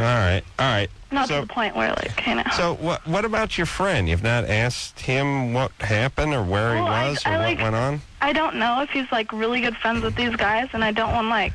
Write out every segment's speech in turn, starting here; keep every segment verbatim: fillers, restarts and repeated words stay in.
right, all right. Not so, to the point where, like, you know. So what what about your friend? You've not asked him what happened or where well, he was I, or I, what like, went on? I don't know if he's, like, really good friends with these guys, and I don't want, like...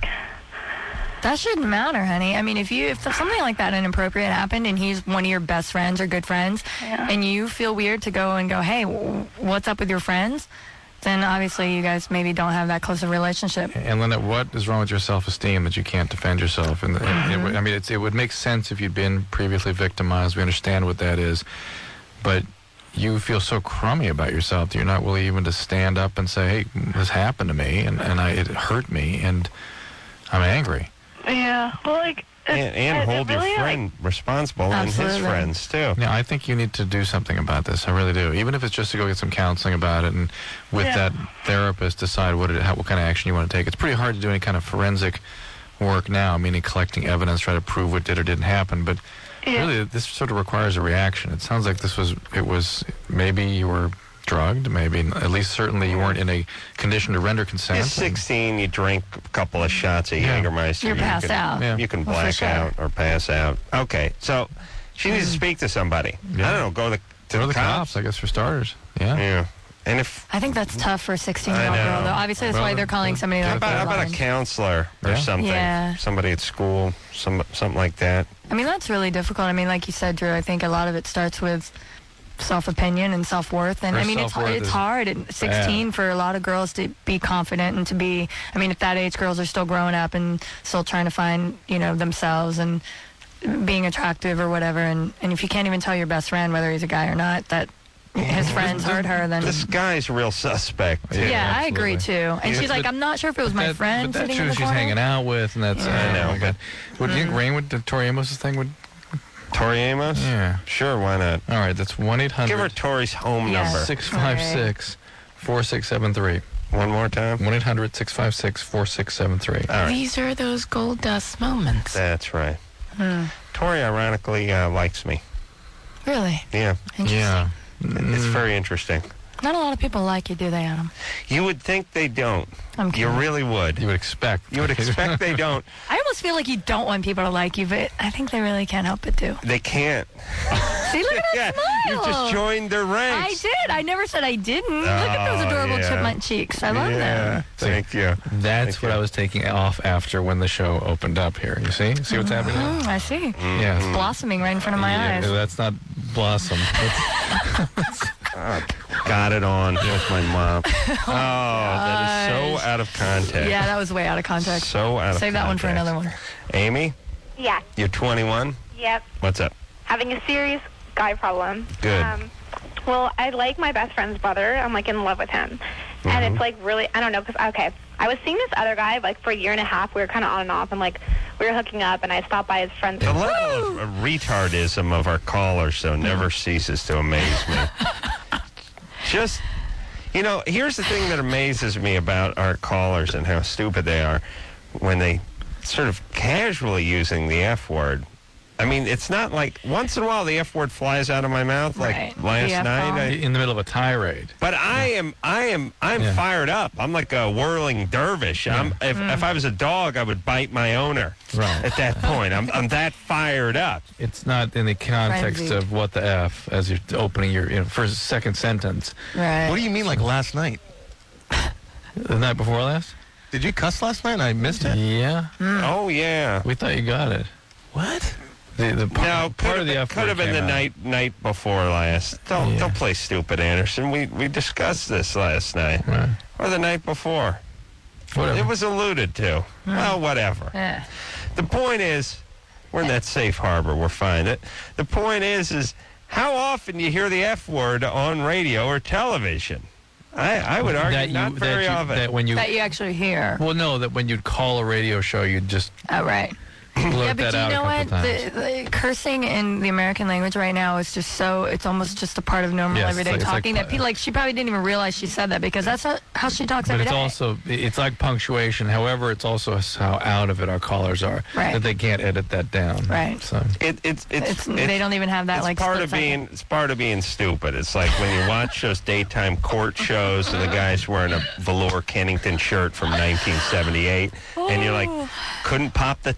That shouldn't matter, honey. I mean, if you if something like that inappropriate happened and he's one of your best friends or good friends, yeah. and you feel weird to go and go, hey, w- what's up with your friends? Then obviously you guys maybe don't have that close a relationship. And Lynette, what is wrong with your self-esteem that you can't defend yourself? And, and Mm-hmm. it would, I mean, it's, it would make sense if you'd been previously victimized. We understand what that is, but you feel so crummy about yourself that you're not willing even to stand up and say, "Hey, this happened to me, and and I, it hurt me, and I'm angry." Yeah, well, like... And, and it, hold it really, your friend like, responsible and his Absolutely. friends, too. Yeah, I think you need to do something about this. I really do. Even if it's just to go get some counseling about it, and with Yeah. that therapist decide what it, how, what kind of action you want to take. It's pretty hard to do any kind of forensic work now, meaning collecting evidence, try to prove what did or didn't happen. But Yeah. really, this sort of requires a reaction. It sounds like this was, it was, maybe you were drugged, maybe, at least certainly you weren't in a condition to render consent. You're sixteen, you drink a couple of shots of Yeah. Jägermeister. You're you passed can, out. Yeah. You can Well, for black sure. out or pass out. Okay, so she needs to speak to somebody. Yeah. I don't know, go to, to Go to the, the cops, I guess, for starters. Yeah. Yeah. And if... I think that's tough for a sixteen-year-old I know. girl, though. Obviously, that's Well, why they're calling somebody How like about, how about a borderline. counselor or Yeah. something? Yeah. Somebody at school, some something like that. I mean, that's really difficult. I mean, like you said, Drew, I think a lot of it starts with self-opinion and self-worth. And Her I mean, it's hard, self-worth it's is hard at sixteen bad. for a lot of girls to be confident and to be, I mean, at that age, girls are still growing up and still trying to find, you know, themselves and being attractive or whatever. And, and if you can't even tell your best friend whether he's a guy or not, that his friends hurt her, then... This guy's a real suspect, too. yeah, Yeah, I agree, absolutely. too. And Yeah, she's like, but- I'm not sure if it was my That- friend but that's sitting in who the she's corner. hanging out with, and that's... Yeah. I I know, know. Would you agree with the Tori Amos' thing? Would Tori Amos? Yeah. Sure, why not? All right, that's one eight Give her hundred Tori's home Yes. number. six five six four six seven three. One more time. one eight hundred six five six four six seven three. All right. These are those gold dust moments. That's right. Hmm. Tori, ironically, uh, likes me. Really? Yeah. Interesting. Yeah. It's very interesting. Not a lot of people like you, do they, Adam? You would think they don't. I'm You kidding. really would. You would expect. You would expect they don't. I almost feel like you don't want people to like you, but I think they really can't help it, too. They can't. See, look at Yeah, that smile. you just joined their I ranks. did. I never said I didn't. look at those Oh, adorable yeah. chipmunk cheeks. I love yeah. them. Thank you. That's Thank what you. I was taking off after when the show opened up here. You see? See what's happening? Mm, I see. Yeah. It's blossoming right in front of my Yeah, eyes. that's not blossom. It's, Got it on with my mom. Oh, that is so out of context. Yeah, that was way out of context. So out of Save that one for context. another one. Amy, Yeah. you're twenty-one. Yep. What's up? Having a serious guy problem. Good. Um, well, I like my best friend's brother. I'm like in love with him, Mhm. and it's like really I don't know because okay, I was seeing this other guy like for a year and a half. We were kind of on and off, and like we were hooking up, and I stopped by his friend's. The level of retardism of our callers, though, never ceases to amaze me. Just, you know, here's the thing that amazes me about our callers and how stupid they are when they sort of casually using the F word. I mean, it's not like once in a while the F word flies out of my mouth, like Right. last The F-bomb. night. I, in the middle of a tirade. But I am, I am, I'm Yeah. fired up. I'm like a whirling dervish. I'm, if, if I was a dog, I would bite my owner. Right. At that point, I'm, I'm that fired up. It's not in the context Frenzied. of what the F as you're opening your you know, first, second sentence. Right. What do you mean, like last night? The night before last? Did you cuss last night and I missed it? Yeah. Oh yeah. We thought you got it. What? The, the part, No, part could of have the been, F could have word been the came out. night night before last. Don't Yeah. don't play stupid, Anderson. We we discussed this last night Right. or the night before. Whatever. It was alluded to. Well, whatever. Yeah. The point is, we're in that safe harbor. We're fine. It, the point is, is how often you hear the F word on radio or television? I, I would argue that you, not very that you, often. That when you, That you actually hear. well, no, that when you'd call a radio show, you'd just Oh, right. blurt Yeah, but that do you out know a what? couple times. The, the cursing in the American language right now is just so, it's almost just a part of normal Yes, everyday it's like- talking it's like- that people, like, she probably didn't even realize she said that because that's how, how she talks But every it's day. also, it's like punctuation. However, it's also how out of it our callers are. Right. That they can't edit that down. Right. So, It, it's, it's, It's, they don't even have that, it's like, part split of second. being it's part of being stupid. It's like when you watch those daytime court shows and the guy's wearing a velour Kennington shirt from nineteen seventy-eight, and you're like, couldn't pop the tie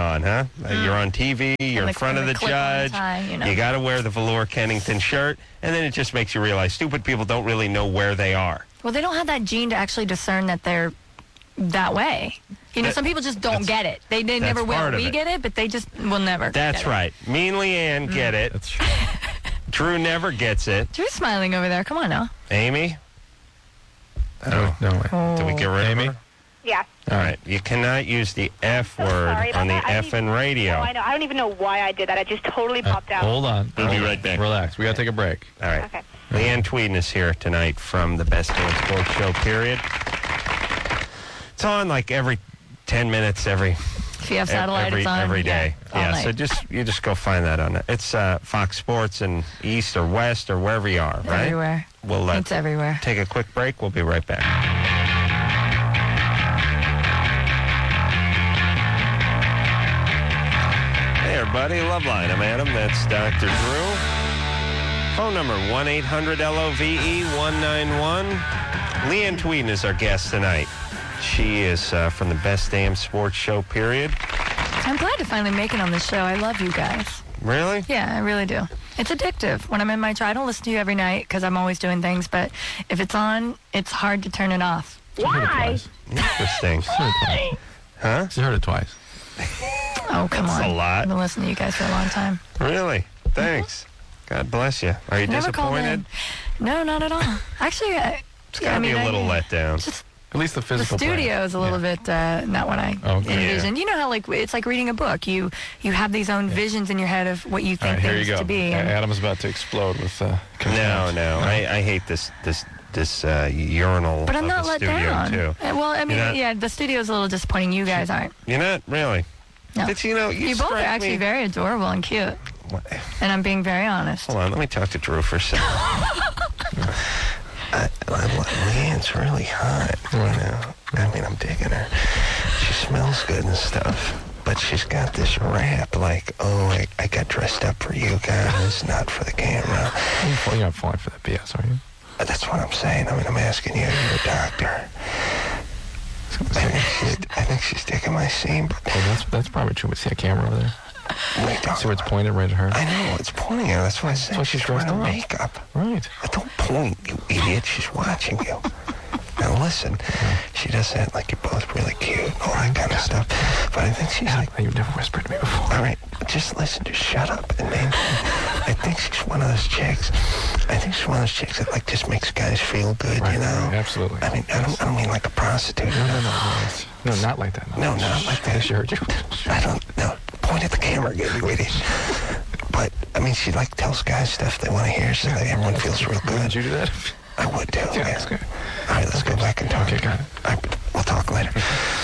on, huh? Uh, You're on T V, you're in the- front of and the the clip-on judge, tie, you know. you got to wear the velour Kennington shirt, and then it just makes you realize stupid people don't really know where they are. Well, they don't have that gene to actually discern that they're that way. You know, That- some people just don't that's- get it. They, they that's never will. part of We it. get it, but they just will never. That's get it. right. Mean Leanne get it. That's true. Drew never gets it. Drew's smiling over there. Come on now. Amy? No, no way. Oh. Did we get rid Amy? of her? Yeah. All right. You cannot use the F So word sorry about on the that. I F N radio. No, All I know. I don't even know why I did that. It just totally Uh, popped out. hold on. We'll be Hold on. right back. Relax. We got to take a break. right. Okay. Leanne Tweeden is here tonight from the Best Damn Sports Show, period. It's on like every ten minutes, every If you have e- satellite, every, it's on every day. Yeah, all Yeah, night. so just you just go find that on it. It's uh, Fox Sports in East or West or wherever you are, right? everywhere. We'll let It's everywhere. take a quick break. We'll be right back. Hey, everybody. Loveline. I'm Adam. That's Doctor Drew. Phone number one eight hundred L O V E one nine one. Leanne Tweeden is our guest tonight. She is uh, from the Best Damn Sports Show, period. I'm glad to finally make it on this show. I love you guys. Really? Yeah, I really do. It's addictive. When I'm in my chair, I don't listen to you every night because I'm always doing things, but if it's on, it's hard to turn it off. Why? Interesting. Why? Huh? She heard it twice. Oh, come That's on. a lot. I've been listening to you guys for a long time. Really? Thanks. God bless you. Are you Never called disappointed? in. No, not at all. Actually, I, It's yeah, got to I mean, be a little I, let down. Just At least the the physical plan. studio is a little Yeah. bit uh, not what I Okay. envisioned. You know how like it's like reading a book. You you have these own visions in your head of what you All think right, here things you go. to be. Uh, and- Adam's about to explode with uh, No, contempt. no. I, I hate this this this uh, urinal but I'm of not the let studio, down. too. Uh, Well, I mean, You're not- yeah, the studio's a little disappointing. You guys aren't. You're not really. No. But you know, you, You both are strike actually me- very adorable and cute. What? And I'm being very honest. Hold on, let me talk to Drew for a second. I, I, Leanne's really hot, you know. I mean, I'm digging her. She smells good and stuff, but she's got this rap like, oh, I, I got dressed up for you guys, not for the camera. You're fall- You're not falling for that B S, are you? Uh, That's what I'm saying. I mean, I'm asking you, you're a doctor. I think she's, I think she's taking my seam, but Well, that's that's probably true. But see a camera over there? we don't. See where it's pointed right at her? I know, it's pointing at her. That's why I said why she's dressed wearing up. makeup. Right. Don't point, you idiot. She's watching you. Now listen, she does that like you're both really cute, all that kind of stuff. But I think she's like, You've never whispered to me before. all right, just listen, just shut up. And maybe, I think she's one of those chicks. I think she's one of those chicks that like just makes guys feel good, Right, you know? right, absolutely. I mean, I don't, I don't mean like a prostitute. No, no, no, no, it's- no, not like that. No, not like that. She heard you. I don't know. Point at the camera again, you idiot. But, I mean, she like tells guys stuff they want to hear so that everyone feels real Would good. you do that? I would too. Yeah, Yeah. that's good. All right, let's go back and talk. Okay, got it. All right, we'll talk later.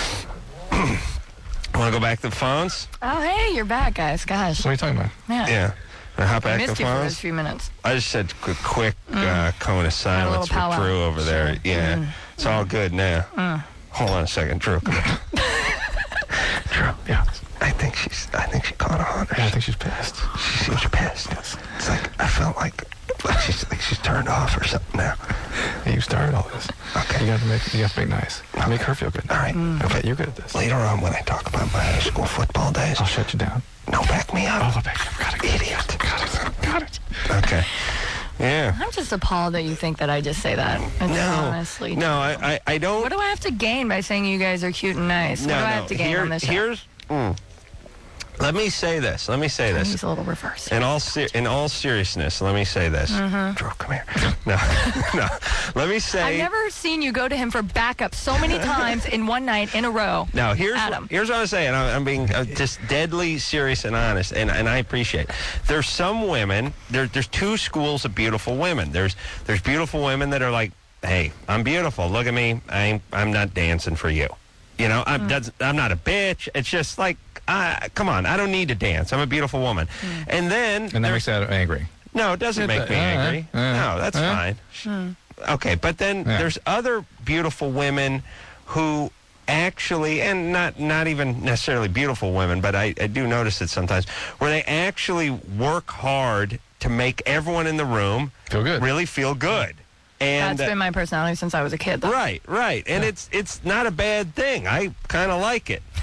Want to go back to the phones? Oh, hey, you're back, guys. Gosh. What are you talking about? Yeah. Yeah. Want to hop I back to missed the you for those phones? few minutes. I just said a quick uh, cone of silence with powwow. Drew over there. Sure. Yeah, Mm. it's all good now. Hold on a second, Drew. Come here. Drew, Yeah. I think she's. I think she caught on. Yeah, I think she's pissed. She seems pissed. It's like I felt like like she's like she's turned off or something now. Yeah, you started all this. Okay. You got to make you got to make nice. Make her feel good. All right. Okay, you're good at this. Later on, when I talk about my high school football days, I'll shut you down. no, back me up, Oh, back. Got it. idiot. Got it. Got it. Okay. Yeah. I'm just appalled that you think that I just say that. It's No. honestly. No, I, I, I don't. What do I have to gain by saying you guys are cute and nice? no, what do I no. have to gain Here- on this show? Here's. Mm. Let me say this. Let me say this. He's a little reverse. In all ser- in all seriousness, let me say this. Drew, come here. No, no. Let me say. I've never seen you go to him for backup so many times in one night in a row. Now, here's Adam. here's what I'm saying. I'm, I'm being uh, just deadly serious and honest, and, and I appreciate. There's some women. There, there's two schools of beautiful women. There's there's beautiful women that are like, hey, I'm beautiful. Look at me. I'm I'm not dancing for you. You know, I'm that's, I'm not a bitch. It's just like, uh, come on. I don't need to dance. I'm a beautiful woman. And then And that there's- makes that angry. no, it doesn't It- make me uh, angry. uh, no, that's uh. fine. Okay, but then Yeah. there's other beautiful women who actually, and not not even necessarily beautiful women, but I, I do notice it sometimes, where they actually work hard to make everyone in the room Feel good. really feel good. And That's uh, been my personality since I was a kid. Though. right, right, and it's it's not a bad thing. I kind of like it.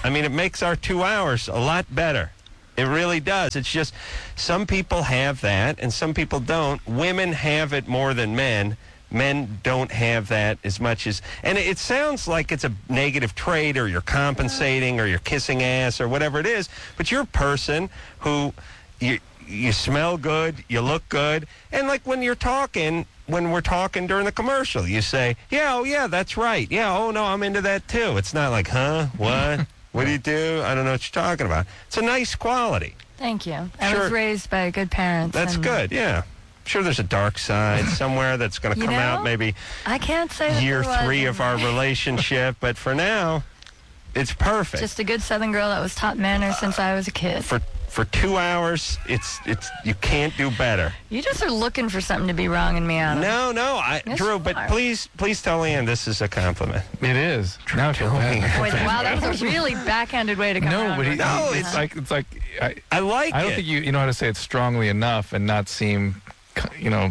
I mean, it makes our two hours a lot better. It really does. It's just some people have that and some people don't. Women have it more than men. Men don't have that as much as... And it sounds like it's a negative trait or you're compensating or you're kissing ass or whatever it is, but you're a person who... you you smell good, you look good, and like when you're talking, when we're talking during the commercial, you say, yeah, oh yeah, that's right. Yeah, oh no, I'm into that too. It's not like, huh, what? What do you do? I don't know what you're talking about. It's a nice quality. Thank you. I Sure. was raised by good parents. That's and good, yeah. I'm sure there's a dark side somewhere that's going to You come know, out maybe I can't say that year there three of wasn't. our relationship, but for now, it's perfect. Just a good Southern girl that was taught manners since I was a kid. for for two hours, it's it's you can't do better. You just are looking for something to be wrong in me, Adam. No, no, I, Yes, Drew, you but are. please, please tell Ian this is a compliment. It is. Now I feel bad. Wait, wow, that was a really backhanded way to come No, around but he, with No, that. it's like it's like I, I like I don't it. think you you know how to say it strongly enough and not seem, you know.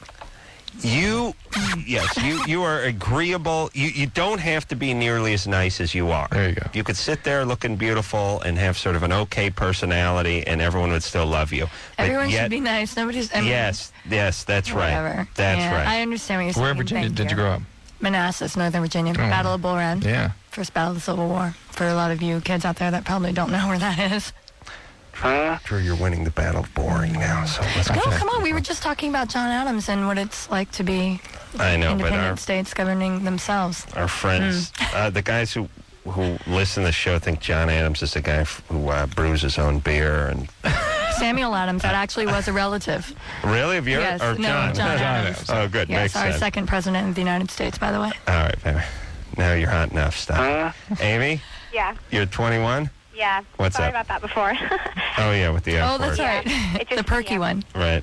You, yes, you, you are agreeable. You, you don't have to be nearly as nice as you are. There you go. You could sit there looking beautiful and have sort of an okay personality, and everyone would still love you. But Everyone yet- should be nice. Nobody's. I mean, Yes, yes, that's right. Whatever. That's Yeah, right. I understand what you're saying. Where in Virginia Thank did you grow up? Manassas, Northern Virginia. Oh. Battle of Bull Run. Yeah. First battle of the Civil War. For a lot of you kids out there that probably don't know where that is. Drew, you're winning the battle of boring now, so let's No, go. come on. We were just talking about John Adams and what it's like to be I know, but independent our, states governing themselves. our friends, Hmm. uh, the guys who who listen to the show think John Adams is the guy f- who uh, brews his own beer. And Samuel Adams, that actually was a relative. really, have you Yes, or no, John? John John Adams. Adams. Oh, good, Yes, makes our sense. second president of the United States, by the way. All right, baby. Now you're hot enough. Stop. Amy, Yeah, you're twenty-one. yeah. What's Sorry up? about that before. Oh yeah, with the F Oh, that's word. right. It the just- perky yeah. one. Right.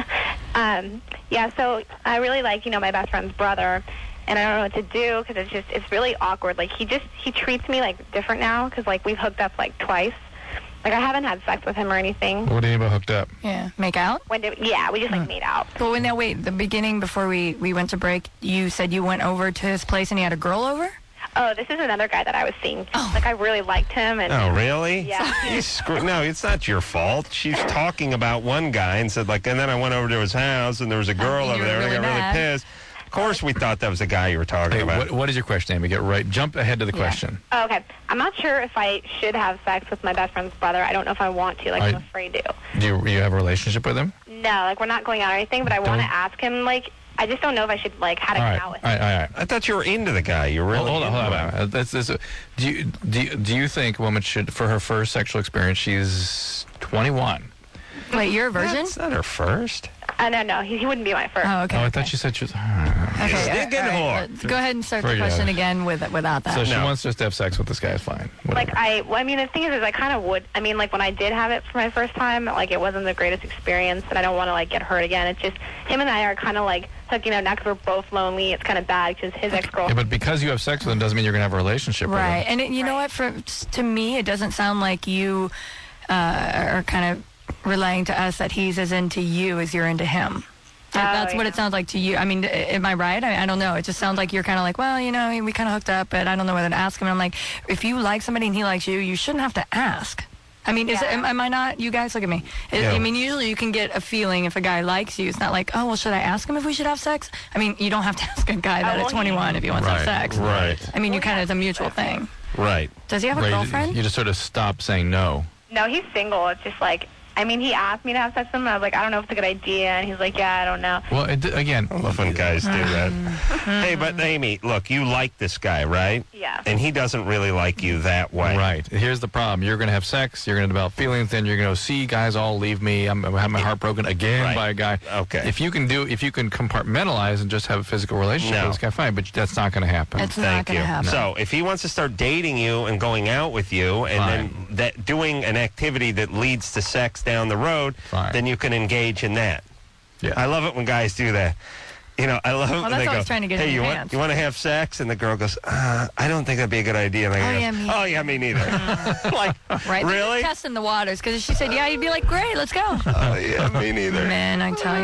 um, yeah, so I really like, you know, my best friend's brother, and I don't know what to do because it's just, it's really awkward. Like, he just, he treats me, like, different now because, like, we've hooked up, like, twice. Like, I haven't had sex with him or anything. What do you mean by hooked up? Yeah. Make out? When did, yeah, we just, like, made out. But when now, wait, the beginning before we, we went to break, you said you went over to his place and he had a girl over? Oh, this is another guy that I was seeing. Oh. Like, I really liked him. And Oh, really? Yeah. He's screw- no, it's not your fault. She's talking about one guy and said, like, and then I went over to his house and there was a girl and over you were there and I really got really mad. pissed. Of course, we thought that was the guy you were talking Hey, about. what, what is your question, Amy? Get right. Jump ahead to the Yeah. question. Oh, okay. I'm not sure if I should have sex with my best friend's brother. I don't know if I want to. Like, I- I'm afraid to. Do you, you have a relationship with him? No, like, we're not going out or anything, but I want Don't- to ask him, like, I just don't know if I should, like, how to All get right. out All with right. him. All right. I thought you were into the guy. You were really Hold on, hold on. into Hold him. on. That's, that's, do, you, do, you, do you think a woman should, for her first sexual experience, she's twenty-one? Wait, you're a virgin? That's not her first. Uh, no, no, he, he wouldn't be my first. Oh, okay. Oh, I okay. thought she said she was. Okay, Sticking all right, whore. let's go ahead and start the Forget question it. again with without that. So she No. wants just to have sex with this guy. Fine. Like, Whatever. I, well, I mean, the thing is, is I kind of would, I mean, like, when I did have it for my first time, like, it wasn't the greatest experience, and I don't want to, like, get hurt again. It's just, him and I are kind of, like, hooking up now because we're both lonely. It's kind of bad because his Yeah, ex-girlfriend. but because you have sex with him doesn't mean you're going to have a relationship Right, with him. and it, you know what? For to me, it doesn't sound like you uh, are kind of relaying to us that he's as into you as you're into him. That, Oh, that's what yeah. it sounds like to you. I mean, am I right? I, I don't know. It just sounds like you're kind of like, well, you know, we kind of hooked up, but I don't know whether to ask him. And I'm like, if you like somebody and he likes you, you shouldn't have to ask. I mean, is it, Yeah. am, am I not? You guys, look at me. It, Yeah. I mean, usually you can get a feeling if a guy likes you. It's not like, oh, well, should I ask him if we should have sex? I mean, you don't have to ask a guy that well, at twenty-one if he wants to have Right, sex. Right. I mean, you Well, kind of, yeah. it's a mutual thing. Right. Does he have a Right, you- girlfriend? You just sort of stop saying no. No, he's single. It's just, like, I mean, he asked me to have sex with him, and I was like, I don't know if it's a good idea, and he's like, yeah, I don't know. Well, it, again, I love when guys do that. Hey, but Amy, look, you like this guy, right? Yeah. And he doesn't really like you that way. right. Here's the problem. You're going to have sex. You're going to develop feelings. Then you're going to see guys all leave me. I'm going to have my heart broken again Right. by a guy. Okay. If you can do, if you can compartmentalize and just have a physical relationship No. with this guy, fine. But that's not going to happen. It's not Thank going you. to happen. So, if he wants to start dating you and going out with you, and then that doing an activity that leads to sex down the road, Fine. then you can engage in that. Yeah. I love it when guys do that. You know, I love it when that's they what I go, was trying to get "Hey, in you your want hands." you want to have sex?" And the girl goes, uh, "I don't think that'd be a good idea." And I Oh, go, yeah, me. "Oh yeah, me neither." Like, Right? They're really? just testing the waters because if she said, yeah, you'd be like, great, let's go. Oh yeah, me neither. Man, I tell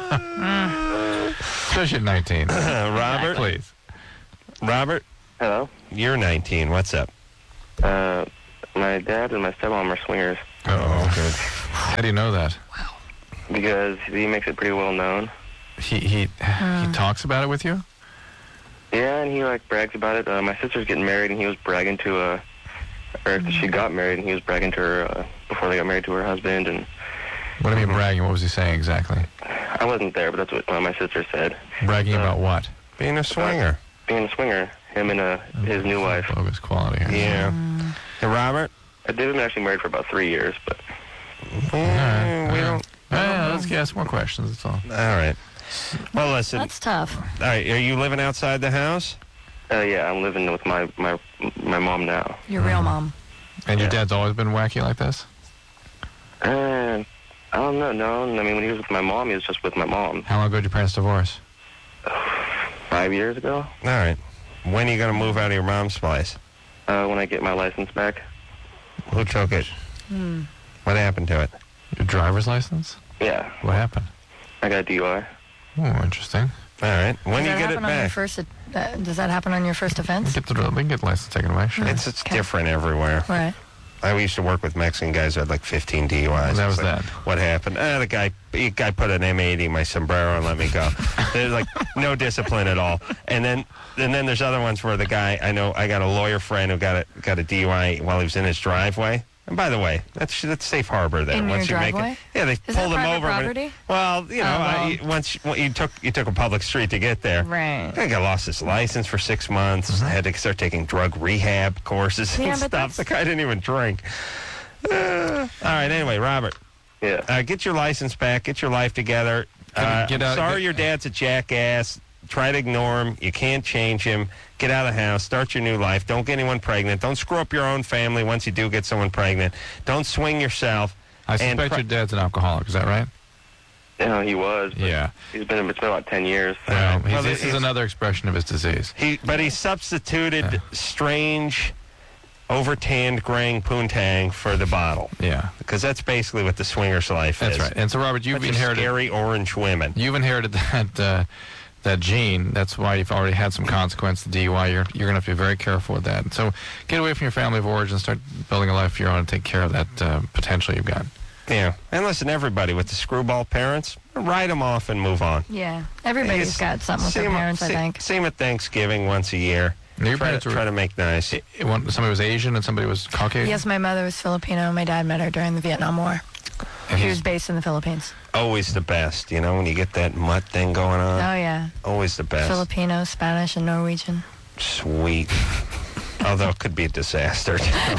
you. Especially at nineteen. Robert, Please. Robert, Hello. you're nineteen. What's up? Uh, My dad and my stepmom are swingers. Oh, good. How do you know that? Because he makes it pretty well known. He he he talks about it with you? Yeah, and he like brags about it. Uh, my sister's getting married, and he was bragging to uh, or she got married, and he was bragging to her uh, before they got married to her husband. And What do you mean bragging? What was he saying exactly? I wasn't there, but that's what uh, my sister said. Bragging Uh, about what? Being a swinger. Being a swinger, him and uh, his new wife. Bogus quality here. Yeah. Hey, Robert? Uh, They've been actually married for about three years, but Mm, we don't. Yeah, let's ask more questions. That's all. All right. Well, listen. That's tough. All right. Are you living outside the house? uh, yeah, I'm living with my my my mom now. Your real mom. And your Yeah. dad's always been wacky like this? Uh, I don't know. No, I mean when he was with my mom, he was just with my mom. How long ago did your parents divorce? Five years ago, All right. When are you going to move out of your mom's place? uh, when I get my license back. Who took it? Hmm. What happened to it? Your driver's license? Yeah, What happened? I got a D U I. Oh, interesting. All right. When Does do you that get it happen on your back? first? Uh, does that happen on your first We offense? can get the, we can get the license taken away, sure. It's it's Okay. different everywhere. Right. I used to work with Mexican guys who had like fifteen D U Is. That It's was like, that. What happened? Uh, the guy, the guy put an M eighty in my sombrero and let me go. There's like no discipline at all. And then, and then there's other ones where the guy, I know, I got a lawyer friend who got a got a D U I while he was in his driveway. And by the way, that's that's safe harbor there. In your once you make driveway? it, yeah, they Is that pulled him private over. when- property? well, you know, Oh, well. I, once you, well, you took you took a public street to get there. Right. I got lost his license for six months. I had to start taking drug rehab courses Yeah, and but stuff. that's- The guy didn't even drink. Uh, all right. Anyway, Robert, Yeah. uh, get your license back. Get your life together. Uh, Get out- sorry, get- your dad's a jackass. Try to ignore him. You can't change him. Get out of the house. Start your new life. Don't get anyone pregnant. Don't screw up your own family once you do get someone pregnant. Don't swing yourself. I and suspect pri- your dad's an alcoholic. Is that right? You know, he was. But Yeah. He's been. It's been about ten years. Well, Well, he's, this this is is- another expression of his disease. He, but he substituted strange, over-tanned graying poontang for the bottle. Yeah, Because that's basically what the swinger's life that's is. right. And so, Robert, you've Bunch of inherited scary orange women. you've inherited that uh, that gene. That's why you've already had some consequence. The D U I. You're you're going to have to be very careful with that. So, get away from your family of origin. Start building a life of your own and take care of that uh, potential you've got. Yeah. And listen, everybody with the screwball parents, write them off and move on. Yeah. Everybody's It's- got something with see their 'em- parents, I see- think. See them at Thanksgiving once a year. Your Try to, parents were- try to make nice. It- it- one- somebody was Asian and somebody was Caucasian. Yes, my mother was Filipino. My dad met her during the Vietnam War. And He he's- was based in the Philippines. Always the best, you know, when you get that mutt thing going on. Oh, yeah. Always the best. Filipino, Spanish, and Norwegian. Sweet. Although it could be a disaster. You know?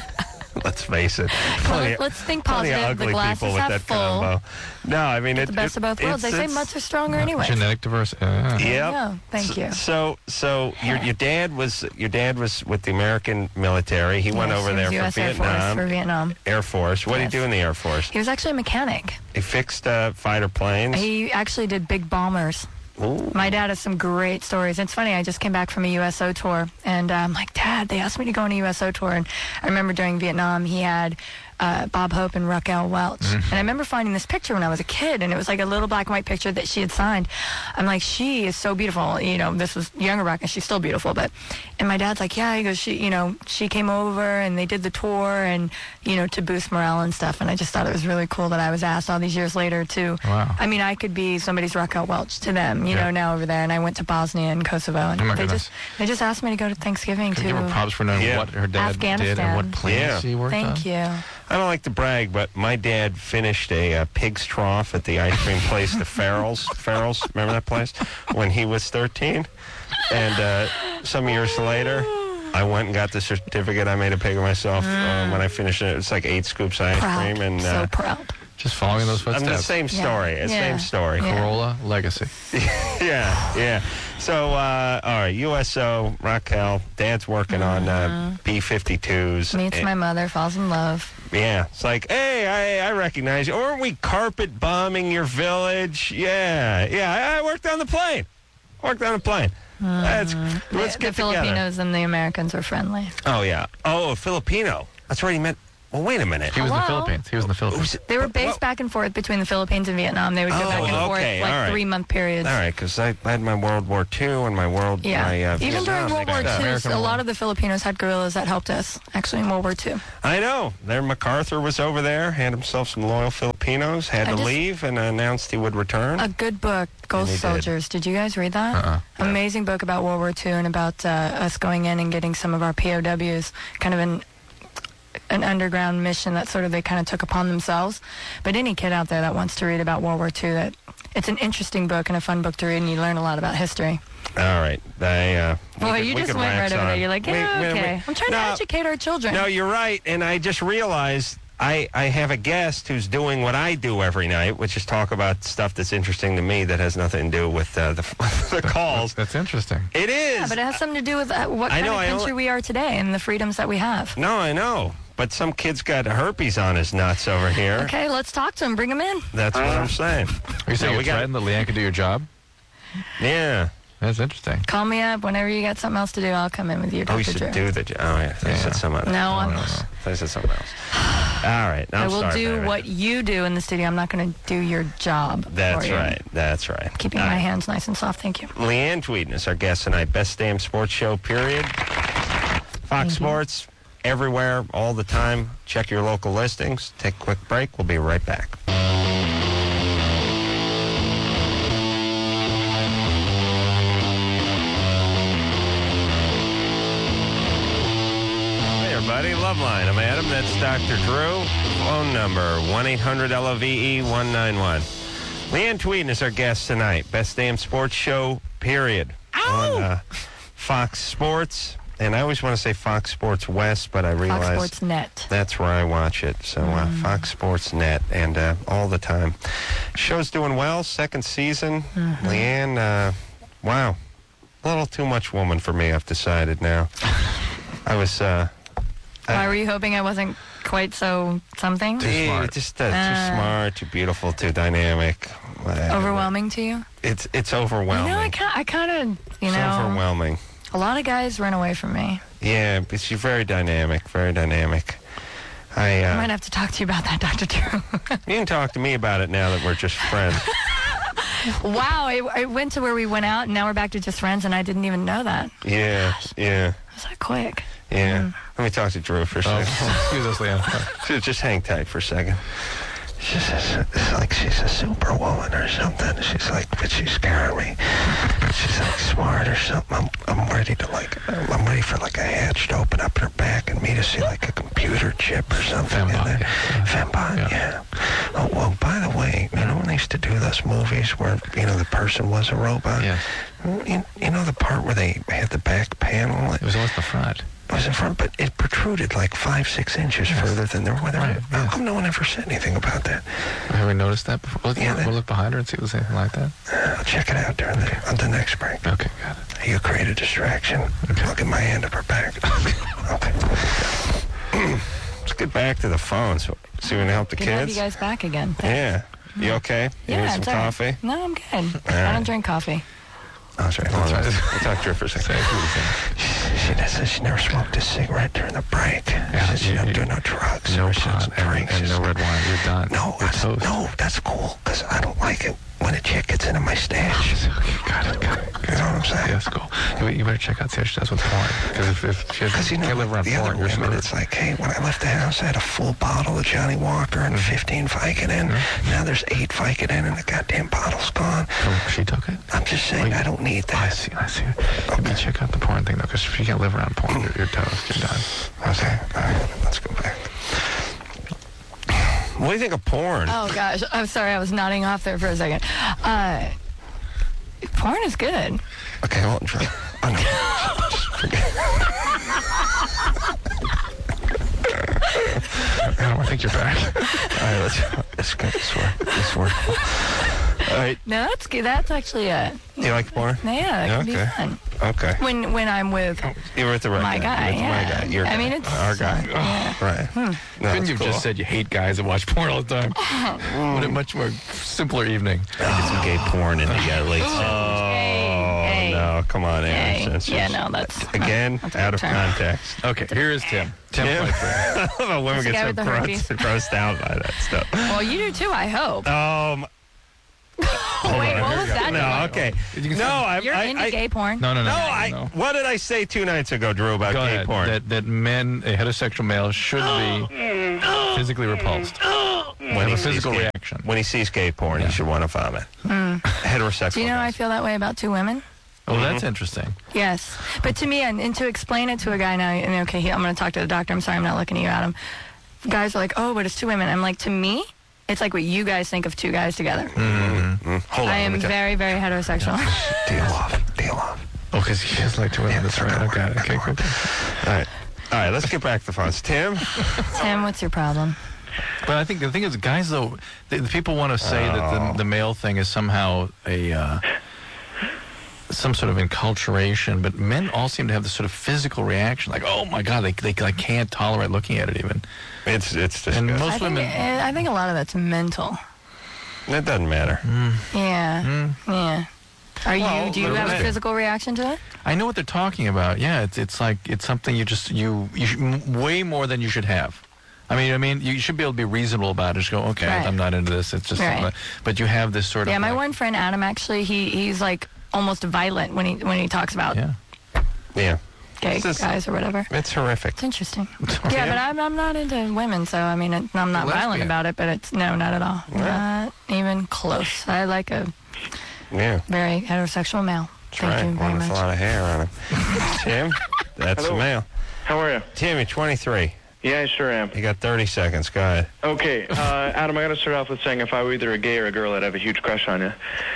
Let's face it. Plenty- Let's think plenty of positive. The ugly glass people is with that that full. combo. No, I mean it. The best it- of both worlds. They it's- say it's- mutts are stronger anyway. Genetic diversity. Uh, There Yep. you go. Thank you. So, so your your dad was your dad was with the American military. He went Yes, over he there was for U S Air Force Vietnam. for Vietnam. Air Force. What did Yes. he do in the Air Force? He was actually a mechanic. He fixed uh, fighter planes. He actually did big bombers. Ooh. My dad has some great stories. It's funny, I just came back from a U S O tour, and uh, I'm like, Dad, they asked me to go on a U S O tour. And I remember during Vietnam, he had uh, Bob Hope and Raquel Welch. And I remember finding this picture when I was a kid, and it was like a little black and white picture that she had signed. I'm like, she is so beautiful. You know, this was younger Raquel, she's still beautiful. But, and my dad's like, yeah, he goes, she, you know, she came over, and they did the tour, and, you know, to boost morale and stuff. And I just thought it was really cool that I was asked all these years later to, Wow. I mean, I could be somebody's Raquel Welch to them, you Yeah. know, now over there. And I went to Bosnia and Kosovo, and Oh, my they goodness. just they just asked me to go to Thanksgiving Can you give her to. props for knowing Yeah. what her dad did and Afghanistan. what planes Yeah. he worked on? Thank you. I don't like to brag, but my dad finished a uh, pig's trough at the ice cream place, the Farrell's. Farrell's, remember that place? When he was thirteen. And uh, some years later, I went and got the certificate. I made a pig of myself uh, when I finished it. It's like eight scoops of ice Proud. cream. And so uh, proud. Just following those I mean, the footsteps. same Yeah. story. It's Yeah. same story. Yeah. Corolla legacy. yeah, yeah. So, uh, all right, U S O, Raquel, Dad's working on uh, B fifty-twos. Meets And- my mother, falls in love. Yeah, it's like, hey, I, I recognize you. Aren't we carpet bombing your village? Yeah, yeah, I, I worked on the plane. Worked on the plane. That's, let's the, get the together. Filipinos and the Americans are friendly. Oh, yeah. Oh, a Filipino. That's right, he met Well, wait a minute. He was in the Hello? Philippines. He was in the Philippines. They were based back and forth between the Philippines and Vietnam. They would go Oh, back and forth okay, like all right. three-month periods. All right, because I had my World War Two and my World... Yeah. My, uh, Even during Vietnam World War mixed up. Two, American a War. lot of the Filipinos had guerrillas that helped us, actually, in World War Two. I know. There, MacArthur was over there, had himself some loyal Filipinos, had I to just- leave, and announced he would return. A good book, Ghost he did. Soldiers. Did. you guys read that? Uh-uh. Amazing book about World War Two and about uh, us going in and getting some of our P O Ws, kind of an an underground mission that sort of they kind of took upon themselves. But any kid out there that wants to read about World War Two, that it's an interesting book and a fun book to read, and you learn a lot about history. All right. I, uh, we Well, could- you we just could went wax right over there. on. You're like, We- yeah, we- okay. we- I'm trying no, to educate our children. No, you're right, and I just realized I, I have a guest who's doing what I do every night, which is talk about stuff that's interesting to me that has nothing to do with uh, the, the calls. That's interesting. It is. Yeah, but it has something to do with uh, what I kind know, of I country only- we are today and the freedoms that we have. No, I know. But some kid's got herpes on his nuts over here. Okay, let's talk to him. Bring him in. That's what I'm saying. Are you saying No, you're we got- threatened that Leanne could do your job? Yeah. That's interesting. Call me up whenever you got something else to do. I'll come in with you, Oh, we Doctor should Drew. do the job. Oh, yeah. They Yeah. said something else. No, Oh, I'm- no, no. They said something else. All right. I'm I will sorry, do baby. what you do in the studio. I'm not going to do your job. That's for you. right. That's right. Keeping All my right. hands nice and soft. Thank you. Leanne Tweeden is our guest tonight. Best damn sports show, period. Fox Sports, everywhere, all the time. Check your local listings. Take a quick break. We'll be right back. Hey, everybody. Loveline. I'm Adam. That's Doctor Drew. Phone number one eight hundred L O V E one nine one. Leanne Tweeden is our guest tonight. Best damn sports show, period. On uh, Fox Sports. And I always want to say Fox Sports West, but I realize Fox Sports Net. that's where I watch it. So uh, Fox Sports Net, and uh, all the time. Show's doing well. Second season. Leanne, uh, wow. A little too much woman for me, I've decided now. I was... Uh, Why were you hoping I wasn't quite so something? Too smart. Just uh, Uh, too smart, too beautiful, too dynamic. Whatever. Overwhelming to you? It's it's overwhelming. You know, I kind, I kind of, you it's know, overwhelming. a lot of guys run away from me. Yeah, but she's very dynamic, very dynamic. I, I uh, might have to talk to you about that, Doctor Drew. you can talk to me about it now that we're just friends. Wow, I, I went to where we went out, and now we're back to just friends, and I didn't even know that. Yeah, yeah, Was that quick? yeah. Let me talk to Drew for a Oh, second. excuse us, Leanne. Just- Just hang tight for a second. She's a, it's like she's a superwoman or something. She's like, but she's scaring me. She's like smart or something. I'm, I'm ready to like, I'm ready for like a hatch to open up in her back and me to see like a computer chip or something. in Fembot, there. yeah. Fembot, Yeah. yeah. Oh, well, by the way, you know when they used to do those movies where, you know, the person was a robot? Yes. You, you know the part where they had the back panel? It was always the front. It was in front, but it protruded like five, six inches Yes. further than there were. Right, How yes. come no one ever said anything about that? Have we noticed that before? We'll, Yeah, that- we'll look behind her and see if there's anything like that. Uh, I'll check it out during the, on the next break. Okay, got it. You create a distraction. Okay. Look at my hand up her back. Okay. Let's get back to the phone so, so we can help the Good to have kids. you guys back again. Yeah. You okay? You Yeah, need some it's all right. coffee? No, I'm good. right. I don't drink coffee. Oh, sorry. Hold on. right. We'll talk to her for a second. She, she says she never smoked a cigarette during the break. She says she you- don't you- do no drugs. No or she pot doesn't and, drink. and She's no red wine. You're done. No, You're I said, toast. no, that's cool, because I don't like it when a chick gets into my stash. Okay, got it, got it. You know what I'm saying? Yeah, that's cool. You, you better check out see how she does with porn. Because if, if she Because, you know, can't live around the porn, other you're women, screwed. it's like, hey, when I left the house, I had a full bottle of Johnny Walker and fifteen Vicodin. Now there's eight Vicodin and the goddamn bottle's gone. Oh, she took it? I'm just saying, I don't need I that. see, I see. Maybe check out the porn thing, though, because if you can't live around porn, you're, you're toast. You're done. Okay, all right, let's go back. What do you think of porn? Oh, gosh. I'm sorry. I was nodding off there for a second. Uh, porn is good. Okay, hold on. Try. Oh, no. Just forget. Adam, I think you're back. All right, let's, let's go this way. This way. All right, No, that's good. That's actually a... you like porn? Yeah, that can Okay. be fun. Okay. When when I'm with You were with the right my guy. guy, You were with yeah. my guy. Your I guy. mean, it's... Our guy. yeah. Right. No, Couldn't that's you have cool. just said you hate guys that watch porn all the time? What a much more simpler evening. Get some gay porn in the uh, late Oh, Hey, hey. no. Oh, come on, Aaron. Yeah, That's yeah, just- no, that's Again, that's a out good of term. context. Okay, here is Tim. Tim, Tim? twenty-three. I love how women That's the get guy so with the grossed, herpes. grossed out by that stuff. Well, you do too, I hope. Um, hold Wait, on. what was that? No, okay. No, I, You're I, into I, gay porn? No, no, no. No, I. no. What did I say two nights ago, Drew, about Go gay ahead. porn? That, that men, a heterosexual male, should be physically repulsed. when he a sees physical gay, reaction. When he sees gay porn, Yeah. he should want to vomit. Heterosexual. Do you know I guys. feel that way about two women? Oh, that's interesting. Yes. But to me, and, and to explain it to a guy now, and okay, he, I'm going to talk to the doctor. I'm sorry, I'm not looking at you, Adam. Guys are like, oh, but it's two women. I'm like, to me, it's like what you guys think of two guys together. Mm, hold on. I let am me tell- very, very heterosexual. Deal off. Deal off. Oh, because he is like two women. That's right. not Okay, gonna okay, work. cool. All right. All right, let's get back to the phones. Tim? Tim, what's your problem? But I think the thing is, guys, though, the, the people want to say that Oh. the, the male thing is somehow a uh, some sort of enculturation, but men all seem to have this sort of physical reaction, like, oh my God, they they like, can't tolerate looking at it even. It's it's And disgusting. most I think, women, it, I think a lot of that's mental. It doesn't matter. Yeah. Yeah. Are Well, you? Do you but have a men- physical reaction to it? I know what they're talking about. Yeah, it's it's like it's something you just you you should, m- way more than you should have. I mean, I mean, you should be able to be reasonable about it. Just go, okay, Right. I'm not into this. It's just, Right. something- but you have this sort Yeah, of. my like- one friend Adam actually, he he's like almost violent when he when he talks about Yeah. Yeah. gay This is- guys or whatever. It's horrific. It's interesting. Yeah, but I'm I'm not into women, so I mean, it, I'm not Lesbian. violent about it. But it's no, not at all. Not even close. I like a Yeah. very heterosexual male. That's Thank right. you very One with a much. lot of hair on him. Tim? That's Hello. the male. How are you? Tim, you're twenty-three. Yeah, I sure am. You got thirty seconds. Go ahead. Okay, uh, Adam, I got to start off with saying if I were either a gay or a girl, I'd have a huge crush on you.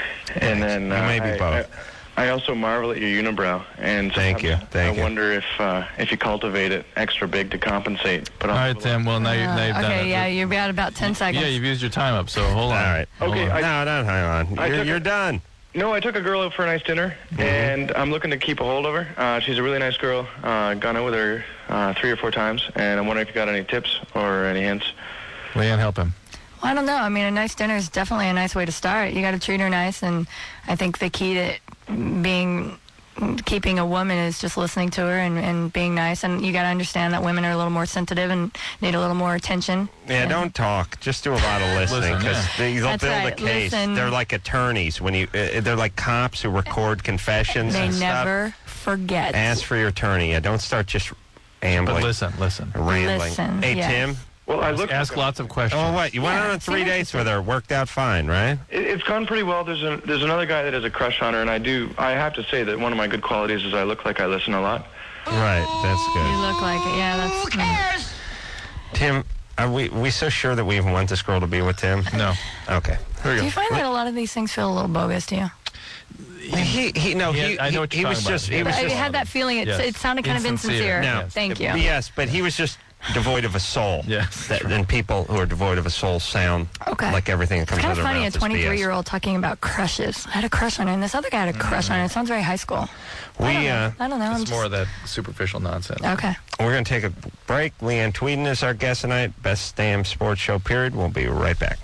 And then uh, Maybe I, both. I, I also marvel at your unibrow, and Thank you, sometimes thank I you. wonder if uh, if you cultivate it extra big to compensate. But All right, Tim. Well, now, you, now you've Uh, done okay, it. yeah, you've got about ten seconds. Yeah, you've used your time up, so hold on. All right. Hold Okay, on. I- no, no, hang on. I You're, took you're a- done. No, I took a girl out for a nice dinner, Mm-hmm. and I'm looking to keep a hold of her. Uh, she's a really nice girl. Uh, gone out with her uh, three or four times, and I'm wondering if you got any tips or any hints. Leanne, help him. Well, I don't know. I mean, a nice dinner is definitely a nice way to start. You got to treat her nice, and I think the key to being keeping a woman is just listening to her and, and being nice. And you got to understand that women are a little more sensitive and need a little more attention. Yeah, And- don't talk. Just do a lot of listening Listen, because yeah. they'll That's build right, a case. listen. They're like attorneys when you. Uh, they're like cops who record confessions They and stuff. never forget. Ask for your attorney. Yeah, don't start just ambling, But listen, listen. rambling. Listen, hey, yes. Tim. Well, I looked. Ask lots of questions. Oh, what? You went Yeah, out on see three what dates she with her. Worked out fine, right? It, it's gone pretty well. There's a, there's another guy that has a crush on her, and I do. I have to say that one of my good qualities is I look like I listen a lot. Right. That's You good. look like it. Yeah, that's. Who cares? Tim, are we we so sure that we even want this girl to be with Tim? No. Okay. Here we Do go. you find that a lot of these things feel a little bogus to you? He he no Yeah, he I know he, what he you're was talking just about. he Yeah. was I just had that feeling. It, Yes. it sounded kind Insincere. of insincere. No. Thank you. Yes, but he was just devoid of a soul. Yes, That, that's and people who are devoid of a soul sound Okay. like everything that It's comes kind out of of their funny, a mouth is B S. twenty-three-year-old talking about crushes. I had a crush on her, and this other guy had a crush on her. It sounds very high school. I don't We know. uh, I don't know. I'm It's just, more of that superficial nonsense. okay. we're going to take a break. Leanne Tweeden is our guest tonight. Best damn sports show. Period. We'll be right back.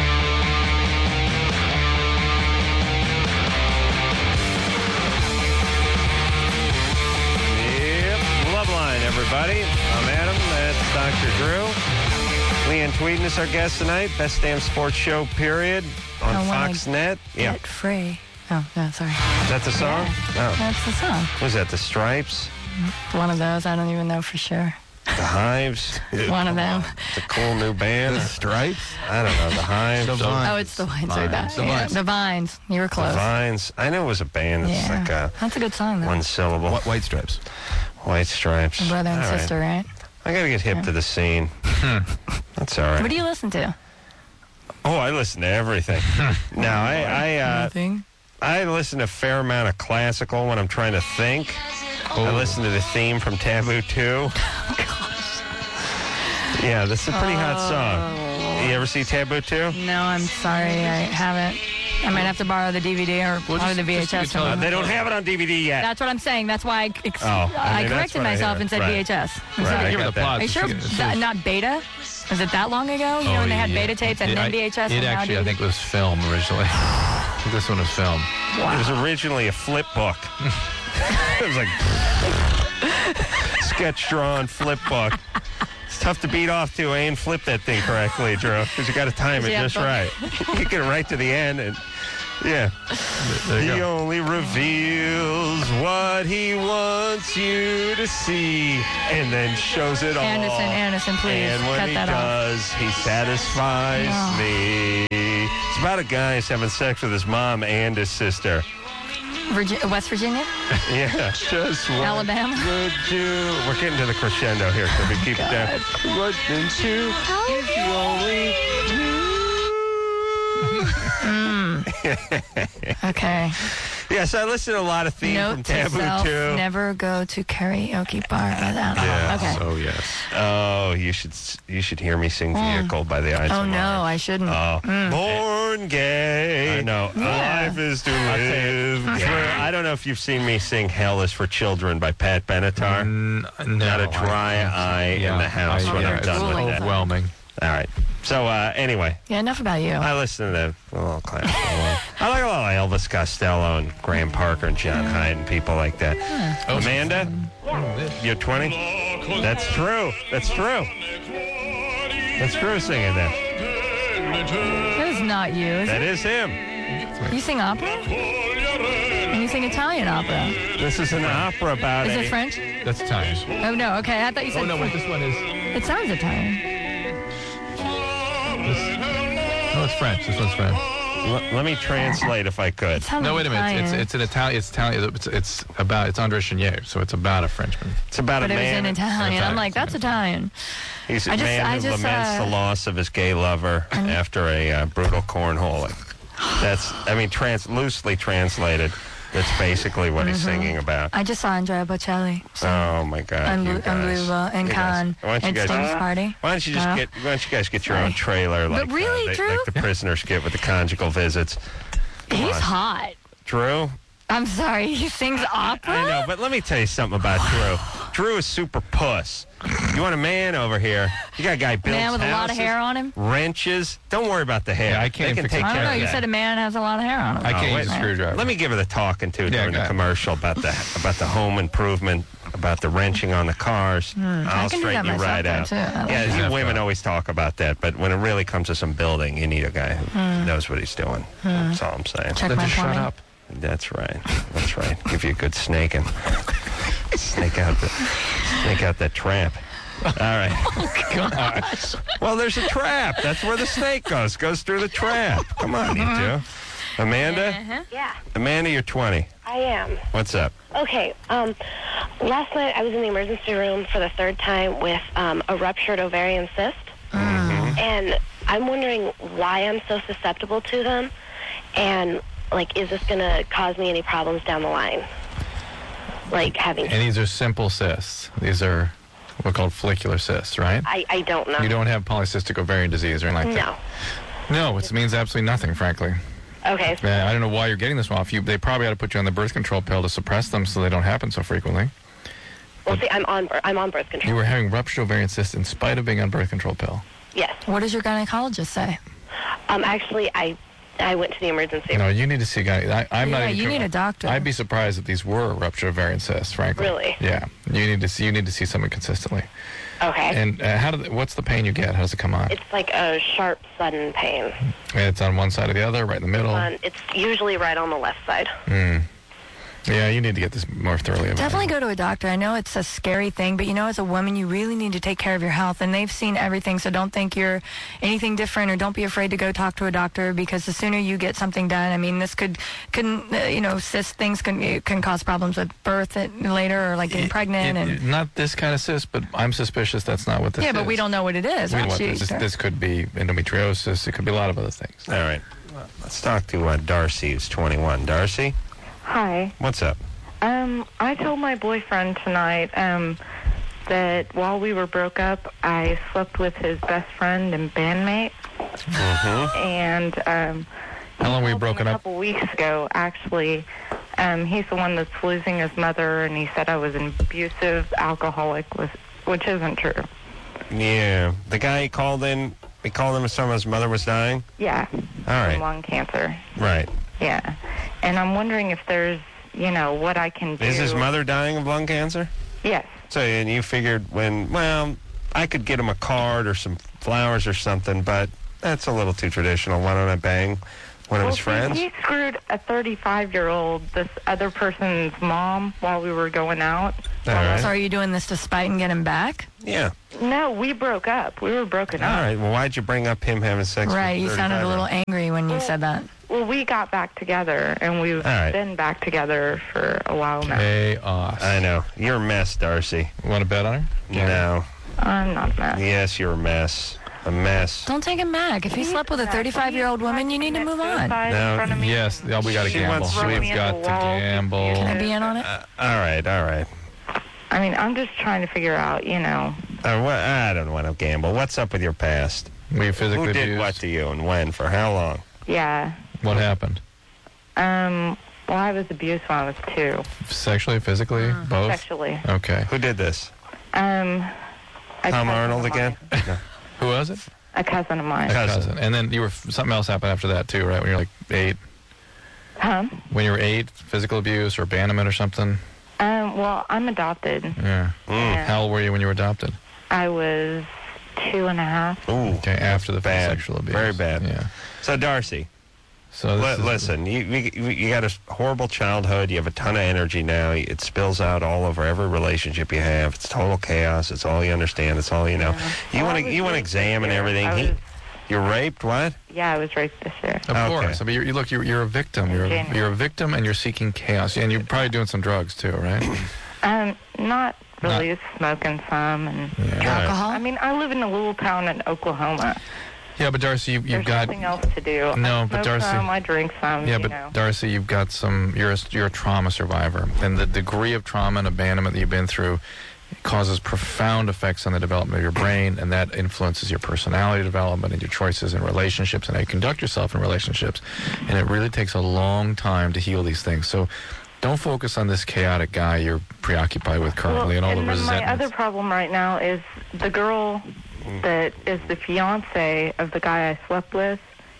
Yep, Loveline, everybody. I'm Adam. That's Doctor Drew. Leanne Tweeden is our guest tonight. Best damn sports show. Period. On I wanna Fox Net. Yeah. Get free. Oh, no, sorry. Is that the song? Oh. That's the song. Was that the Stripes? One of those. I don't even know for sure. The Hives? One of them. It's a cool new band. The Stripes? I don't know. The Hives? The The, Vines. Oh, it's the Vines. Sorry, that. The Yeah, Vines. The Vines. You were close. Vines. I knew it was a band. It's Yeah. like a That's a good song, though. one syllable. Wh- White Stripes. White Stripes. Brother and All right. sister, right? I got to get hip to the scene. That's all What right. do you listen to? Oh, I listen to everything. now, I I, uh, Nothing. I listen to a fair amount of classical when I'm trying to think. I listen to the theme from Taboo two. Yeah, this is a pretty hot song. You ever see Taboo two? No, I'm sorry. I haven't. I might have to borrow the D V D or Well, borrow just- the just you V H S. can tell from them them. They don't have it on D V D yet. That's what I'm saying. That's why I, ex- Oh, I I mean, that's corrected what I myself hear. and said Right. V H S. Right, I Give her got the that. plot. Are you sure? It's- it's- That- not beta? Was it that long ago? You know, when they had yeah. beta tapes and It- then I- V H S It and now actually, I D V D? think, was film originally. This one is film. It was originally a flip book. It was like sketch drawn flip book. It's tough to beat off to and flip that thing correctly, Drew, because you got to time it Yeah, just but- right. You get it right to the end, and yeah. There you He go. only reveals what he wants you to see, and then shows it all. Anderson, Anderson, please And when cut he that off. does, he satisfies Oh. me. It's about a guy who's having sex with his mom and his sister. Virgi- West Virginia? Yeah, just what Alabama? would you? We're getting to the crescendo here, so we keep it down. Wouldn't you? If you only Okay. Yes, I listen to a lot of themes from Note to Taboo self, too. never go to karaoke bar without. Yeah, Okay. So, yes. Oh, you should you should hear me sing "Vehicle" by the Eyes Oh of no, Mars. I shouldn't. Oh, born gay. I know. Yeah. Life is to live. Drew, I don't know if you've seen me sing "Hell Is for Children" by Pat Benatar. Mm, no, Not a dry I- eye yeah, in the house I- when yeah, I'm it's done with that. overwhelming. All right. So uh, anyway, Yeah, enough about you. I listen to the little class. I like a lot of Elvis Costello and Graham Parker and John Hyde and people like that. Amanda, you're twenty? That's true. That's true. That's true singing that. That is not you, is That it? is him. You sing opera? And you sing Italian opera. This is an opera about Is a... it French? That's Italian. Oh, no, okay. I thought you said Oh, no, wait, this one is... It sounds Italian. No, it's French. This one's French. L- let me translate if I could. It sounds No, wait a minute. It's, Italian. it's, it's an Italian. It's Italian. It's, it's about. It's André Chenier, so it's about a Frenchman. It's about But a it was in man. Italian. I'm Italian. like, that's Italian. He's a I just- man I who just, laments uh, the loss of his gay lover after a uh, brutal cornholing. That's, I mean, trans- loosely translated. That's basically what he's singing about. I just saw Andrea Bocelli. So Oh my God! Unbe- you guys. unbelievable. And You guys. Khan. Why don't you And guys? Sting's party. Why don't you just No. get? Why don't you guys get your Sorry. own trailer like, But really, uh, they- Drew? like the prisoners get with the conjugal visits? Come He's on. hot. Drew. I'm sorry. He sings opera? I know, but let me tell you something about Drew. Drew is super puss. You want a man over here? You got a guy builds Man with a lot of houses, hair on him? wrenches. Don't worry about the hair. Yeah, I can't They can fix take it. I care don't know. of You that. said a man has a lot of hair on him. I can't Oh, use a wait. screwdriver. Let me give her the talking to Yeah, during go the ahead. commercial about the about the home improvement, about the wrenching on the cars. I'll Hmm, I can do straighten that you myself, right though, out. too. I like Yeah, that. you women always talk about that, but when it really comes to some building, you need a guy who Hmm. knows what he's doing. That's all I'm saying. Check Then my just shut plumbing. up. That's right. That's right. Give you a good snaking. Snake out the snake out that trap. All right. Gosh. Well, there's a trap. That's where the snake goes. Goes through the trap. Come on, you two. Amanda? Uh-huh. Yeah, Amanda, you're twenty. I am. What's up? Okay, um, last night I was in the emergency room for the third time with um, a ruptured ovarian cyst. And I'm wondering why I'm so susceptible to them. And, like, is this going to cause me any problems down the line? Like having... And these are simple cysts. These are what are called follicular cysts, right? I, I don't know. You don't have polycystic ovarian disease or anything like No. that. No, it means absolutely nothing, frankly. Okay. So, Yeah, I don't know why you're getting this off. You, they probably ought to put you on the birth control pill to suppress them so they don't happen so frequently. well, see, I'm on, bir- I'm on birth You control. were having ruptured ovarian cysts in spite of being on birth control pill. Yes. What does your gynecologist say? Um, actually, I I went to the emergency You know, room. you need to see a guy. I, I'm not Yeah, even you sure- need a doctor. I'd be surprised if these were ruptured ovarian cysts, frankly. Really? Yeah. You need to see. You need to see someone consistently. Okay. And uh, how do? What's the pain you get? How does it come on? It's like a sharp, sudden pain. It's on one side or the other, right in the middle. On, it's usually right on the left side. Hmm. Yeah, you need to get this more thoroughly evaluated. Definitely go to a doctor. I know it's a scary thing, but you know, as a woman, you really need to take care of your health. And they've seen everything, so don't think you're anything different, or don't be afraid to go talk to a doctor, because the sooner you get something done, I mean, this could, can uh, you know, cyst things can it can cause problems with birth at- later, or like getting It- pregnant. it- and it- not this kind of cyst, but I'm suspicious that's not what this yeah, is. but we don't know what it is. We right? don't- She- this, this could be endometriosis. It could be a lot of other things. All right. Let's talk to uh, Darcy, who's twenty-one. Darcy, Hi. what's up? Um, I told my boyfriend tonight um, that while we were broke up, I slept with his best friend and bandmate. Mm-hmm. And um, How long were you called broken him a up? couple weeks ago, actually. Um, he's the one that's losing his mother, and he said I was an abusive alcoholic, with, which isn't true. Yeah. The guy called in He called him and told him his mother was dying? Yeah. All From right. lung cancer. Right. Yeah. And I'm wondering if there's, you know, what I can do. Is his mother dying of lung cancer? Yes. So, and you figured when, well, I could get him a card or some flowers or something, but that's a little too traditional. Why don't I bang one of well, his friends? See, he screwed a thirty-five-year-old, this other person's mom, while we were going out. All right. So are you doing this to spite and get him back? Yeah. No, we broke up. We were broken All up. right. Well, why'd you bring up him having sex Right, with you sounded a little angry when you said that. Well, we got back together, and we've right. been back together for a while now. Chaos. I know. You're a mess, Darcy. Want to bet on her? No. I'm not mad. Yes, you're a mess. A mess. Don't take him back. If he slept with a thirty-five-year-old woman, you need to move on. No. Yes. Oh, we got to She gamble. wants- We've got to gamble. Can I be in on it? Uh, all right, all right. I mean, I'm just trying to figure out, you know. Uh, what, I don't want to gamble. What's up with your past? We physically Who did abused? what to you and when? For how long? Yeah. What happened? Um. Well, I was abused when I was two. Sexually, physically, both? Sexually. Okay. Who did this? Um. a Tom cousin Arnold of again? mine. No. Who was it? A cousin of mine. A cousin. And then you were something else happened after that too, right? When you were like eight. Huh? When you were eight, physical abuse or abandonment or something. Um. Well, I'm adopted. Yeah. Yeah. How old were you when you were adopted? I was two and a half. Ooh. Okay, after the Bad. sexual abuse. Very bad. Yeah. So, Darcy, So this li- is- listen, you, you you got a horrible childhood. You have a ton of energy now. It spills out all over every relationship you have. It's total chaos. It's all you understand. It's all you know. You Well, want I to was you want to raped examine this year. everything. I He, was- you're raped? What? Yeah, I was raped this year. Of Okay. course. I mean, you're, you look, you're, you're a victim. You're a, January. you're a victim, and you're seeking chaos. And you're probably doing some drugs too, right? Um. Not really. Smoking some and. Yeah. Alcohol? I mean, I live in a little town in Oklahoma. Yeah, but Darcy, you, you've There's got. nothing else to do. No, I but smoke Darcy- some, I drink some. Yeah, you but know. Darcy, you've got some. You're a, you're a trauma survivor, and the degree of trauma and abandonment that you've been through causes profound effects on the development of your brain, and that influences your personality development and your choices in relationships and how you conduct yourself in relationships. And it really takes a long time to heal these things. So don't focus on this chaotic guy you're preoccupied with currently well, and all and the then my resentment. other problem right now is the girl that is the fiance of the guy I slept with.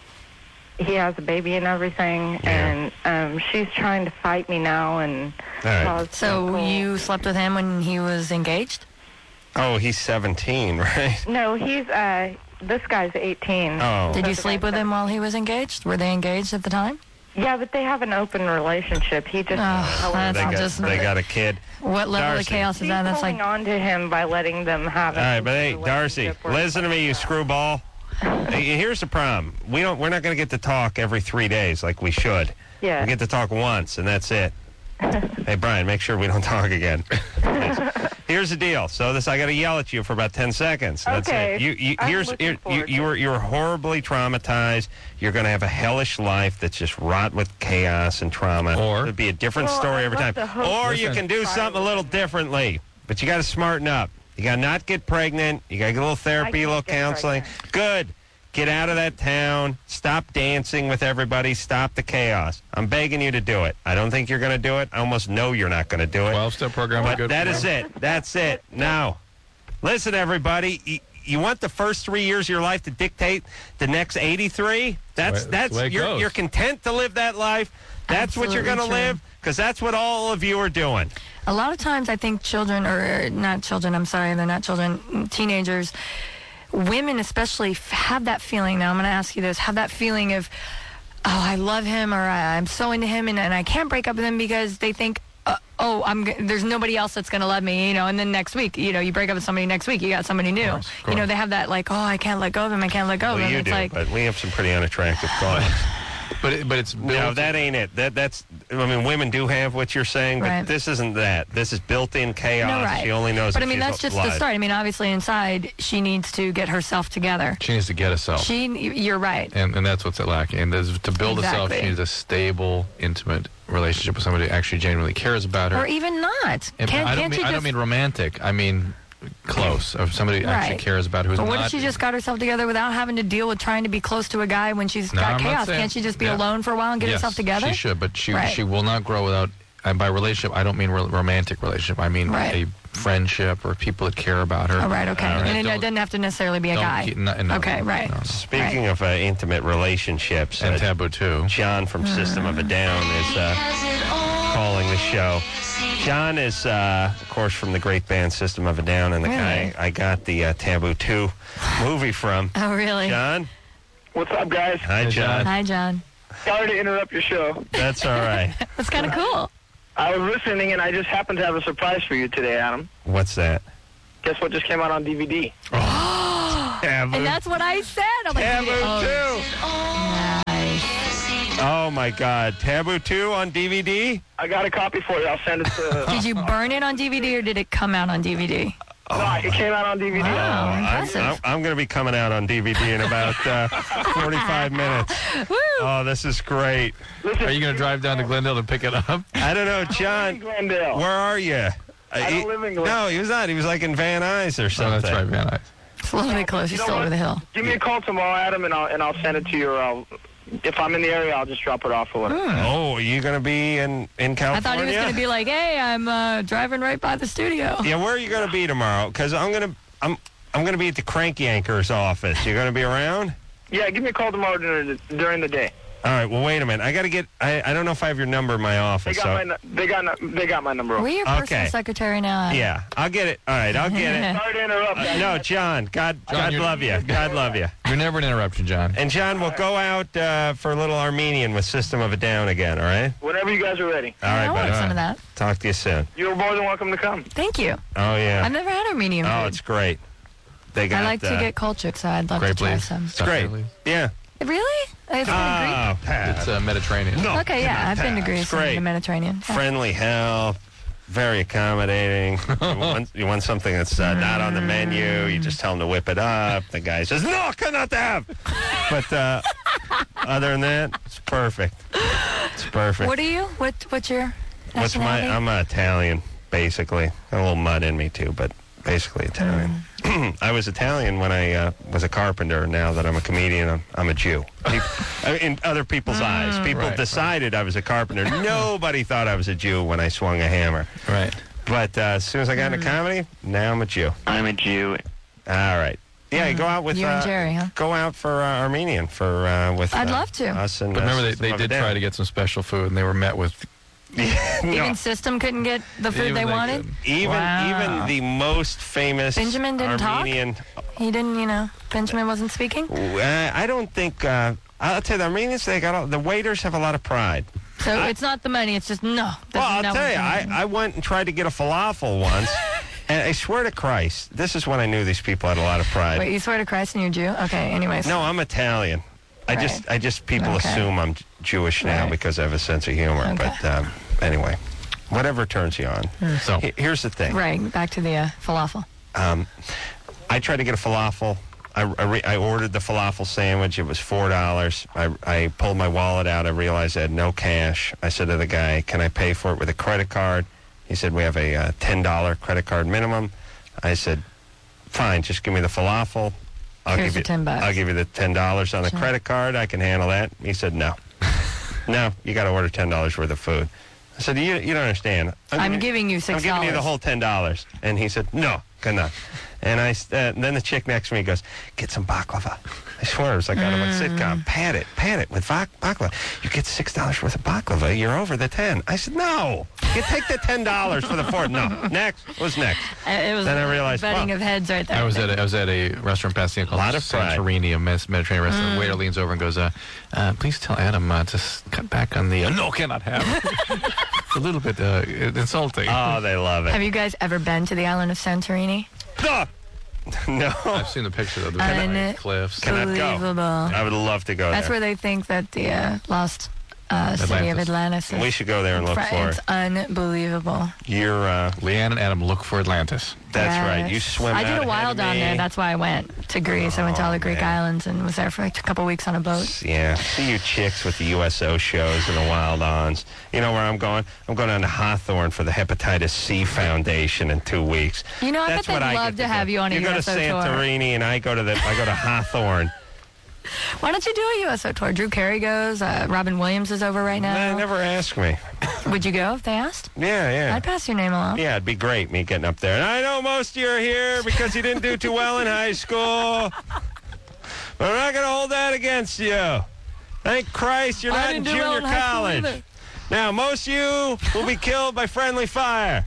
He has a baby and everything, Yeah. and um, she's trying to fight me now and All right. cause So people- you slept with him when he was engaged? Oh, he's seventeen, right? No, he's uh. This guy's eighteen. Oh. Did So you the sleep guy's with him while he was engaged? Were they engaged at the time? Yeah, but they have an open relationship. He just Oh, told that's they me got just- they got a kid. What level Darcy. of chaos is She's that? That's holding like, on to him by letting them have. All right, but hey, Darcy, listen to me, you screwball. Hey, here's the problem. We don't. We're not going to get to talk every three days like we should. Yeah. We get to talk once, and that's it. Hey, Brian, make sure we don't talk again. Please. Here's the deal. So this, I got to yell at you for about ten seconds. That's Okay. it. You, you, I'm here's, looking here, you, forward you to were, it. you were horribly traumatized. You're going to have a hellish life that's just wrought with chaos and trauma. Or- it'll be a different Well, story I'd every love time. to hope- Or you Listen. can do Try something a with little it. differently. But you got to smarten up. You got to not get pregnant. You got to get a little therapy, a can't little get counseling. Good. Get out of that town. Stop dancing with everybody. Stop the chaos. I'm begging you to do it. I don't think you're going to do it. I almost know you're not going to do it. twelve-step program. But good that for is you? it. That's it. Now, listen, everybody. You, you want the first three years of your life to dictate the next eighty-three? That's That's the that's way it you're goes. you're content to live that life. That's what you're going to Absolutely true. live because that's what all of you are doing. a lot of times I think children, or not children, I'm sorry, they're not children, teenagers, women especially f- have that feeling. Now I'm going to ask you this, have that feeling of, oh, I love him, or I- I'm so into him, and, and I can't break up with him because they think, uh, oh, I'm g- there's nobody else that's going to love me, you know, and then next week, you know, you break up with somebody next week, you got somebody new. course, of You know, course. they have that like, oh, I can't let go of him, I can't let go of Well, him. you It's do, like, but we have some pretty unattractive clients. But it, but it's No, built- that ain't it. That that's. I mean, women do have what you're saying, but Right. this isn't that. This is built-in chaos. no, right. She only knows. But if I mean, she's that's just the alive. start. I mean, obviously inside, she needs to get herself together. she needs to get herself. She, you're right. and, and that's what's lacking. And there's, to build herself, Exactly. she needs a stable, intimate relationship with somebody who actually genuinely cares about her. Or even not. And Can't, I don't can't mean she I just? don't mean romantic. I mean close. Of somebody who actually Right. cares about who's But what not. if she just got herself together without having to deal with trying to be close to a guy when she's No, got I'm not chaos? saying- Can't she just be yeah. alone for a while and get Yes, herself together? She should, but she Right. she will not grow without. And by relationship, I don't mean ro- romantic relationship. I mean Right. a friendship or people that care about her. Oh, right, okay. All right, And it don't- doesn't have to necessarily be a don't guy. keep- no, no, okay, right. no, no. Speaking of uh, intimate relationships, And uh, taboo too. John from System of a Down is uh, calling the show. John is, uh, of course, from the great band System of a Down, and the Really? guy I got the uh, Taboo two movie from. Oh, really? John? What's up, guys? Hi, Hey, John. Hi, John. Sorry to interrupt your show. That's all right. That's kind of cool. I was listening, and I just happened to have a surprise for you today, Adam. What's that? Guess what just came out on D V D? Taboo. And that's what I said. I'm like, Taboo oh, two. nice. Oh, my God. Taboo two on D V D? I got a copy for you. I'll send it to... Did you burn it on D V D or did it come out on D V D? no, it came out on D V D. Wow, I'm, impressive. I'm, I'm going to be coming out on D V D in about uh, forty-five minutes. Woo! Oh, this is great. Listen, Are you going to drive down to Glendale to pick it up? I don't know, I live in John. Glendale. Where are you? I don't live in Glendale. No, he was not. He was like in Van Nuys or Oh, something. that's right, Van Nuys. It's a little bit closer, You know still what? over the hill. Give me a call tomorrow, Adam, and I'll and I'll send it to you. Or I'll, if I'm in the area, I'll just drop it off or whatever. Oh, are you going to be in, in I California? thought he was going to be like, hey, I'm uh, driving right by the studio. Yeah, where are you going to be tomorrow? Because I'm going to I'm I'm going to be at the Crank Yankers office. You going to be around? Yeah, give me a call tomorrow during the, during the day. All right. Well, wait a minute. I got to get. I, I don't know if I have your number in my They office. got so my nu- they got nu- they got my number. We're your personal Okay. secretary now. yeah, I'll get it. All right, I'll get it. Sorry to interrupt. Uh, no, John. God, John, God you're- love you. God love you. You're never an interruption, John. And John, we'll go out uh, for a little Armenian with System of a Down again. All right. Whenever you guys are ready. All right, I want buddy. some of that. Talk to you soon. You're more than welcome to come. Thank you. Oh yeah. I've never had Armenian Oh, food. it's great. They got. I like to uh, get cultured, so I'd love Grape to try leaves. some. It's great. Yeah. Really? I've been to Oh, Pat. It's uh, Mediterranean. No. Greece. Okay, yeah, I've been to Greece great. and the Mediterranean. Yeah. Friendly help, very accommodating. you, want, you want something that's uh, not on the menu, you just tell them to whip it up. The guy says, no, cannot have. But uh, other than that, it's perfect. It's perfect. What are you? What? What's your What's my, nationality? I'm uh, Italian, basically. Got a little mud in me, too, but basically Italian. Mm. I was Italian when I uh, was a carpenter. Now that I'm a comedian, I'm, I'm a Jew. Peop- in other people's eyes. People Right, right. decided I was a carpenter. Nobody thought I was a Jew when I swung a hammer. Right. But uh, as soon as I got Mm. into comedy, now I'm a Jew. I'm a Jew. All right. Yeah, you go out with You uh, and Jerry, huh? go out for uh, Armenian for uh, with. I'd uh, love to. Us and But uh, remember, they, System they of a did Down. try to get some special food, and they were met with... no. Even System couldn't get the food Even they they wanted. couldn't. Even Wow. even the most famous Benjamin didn't talk? Armenian. He didn't, you know. Benjamin wasn't speaking. Uh, I don't think. Uh, I'll tell you, the Armenians. They got all, the waiters have a lot of pride. So I- it's not the money. It's just no. there's Well, I'll no tell you, one I, can- I went and tried to get a falafel once, and I swear to Christ, this is when I knew these people had a lot of pride. Wait, you swear to Christ and you're Jew? Okay. Anyways. No, I'm Italian. I just, I just people Okay. assume I'm J- Jewish now Right. because I have a sense of humor. Okay. But um, anyway, whatever turns you on. So, He- Here's the thing. Right. Back to the uh, falafel. Um, I tried to get a falafel. I, I, re- I ordered the falafel sandwich. It was four dollars. I, I pulled my wallet out. I realized I had no cash. I said to the guy, "Can I pay for it with a credit card?" He said, "We have a uh, ten dollar credit card minimum." I said, "Fine, just give me the falafel. I'll Here's give the you ten bucks." I'll give you the ten dollars on the Sure. credit card. I can handle that." He said, "No, no, you got to order ten dollars worth of food." I said, "You you don't understand. I'm giving you I'm six giving you the dollars. whole ten dollars." And he said, "No, cannot." And I, s- uh, then the chick next to me goes, "Get some baklava." I swear it was like out of a Mm. sitcom. Pat it, pat it with bak- baklava. You get six dollars worth of baklava. You're over the ten. I said, "No, you take the ten dollars for the four." No, next. What's next? Uh, It was Then I realized, betting well, of heads right there. I was at a, I was at a restaurant past the called Lot of pride. Santorini, a Mes- Mediterranean restaurant. Mm. The waiter leans over and goes, uh, uh, "Please tell Adam uh, to s- cut back on the uh, no, cannot have." It's a little bit uh, insulting. Oh, they love Have it. you guys ever been to the island of Santorini? No, no. I've seen the picture of the Can I- white cliffs. Can I go? Unbelievable. I would love to go That's there. where they think that the uh, lost uh, city of Atlantis. Atlantis is. We should go there and look Fr- for It's it. unbelievable. You're, uh, Leanne and Adam look for Atlantis. that's Yes. right. You swim I out did a ahead while of down me. there. That's why I went to Greece. I went to all the Greek man. islands and was there for like a couple weeks on a boat. Yeah, see you chicks with the U S O shows and the Wild Ons. You know where I'm going? I'm going down to Hawthorne for the Hepatitis C Foundation in two weeks. You know, I That's bet what they'd I love get to have do. you on a You go U to S O tour. Santorini and I go to the I go to Hawthorne. Why don't you do a U S O tour? Drew Carey goes. Uh, Robin Williams is over right now. They never asked me. Would you go if they asked? Yeah, yeah. I'd pass your name along. Yeah, it'd be great, me getting up there. And I know most of you are here because you didn't do too well in high school. But I'm not going to hold that against you. Thank Christ you're I not didn't in do well junior in high school college. either. Now, most of you will be killed by friendly fire.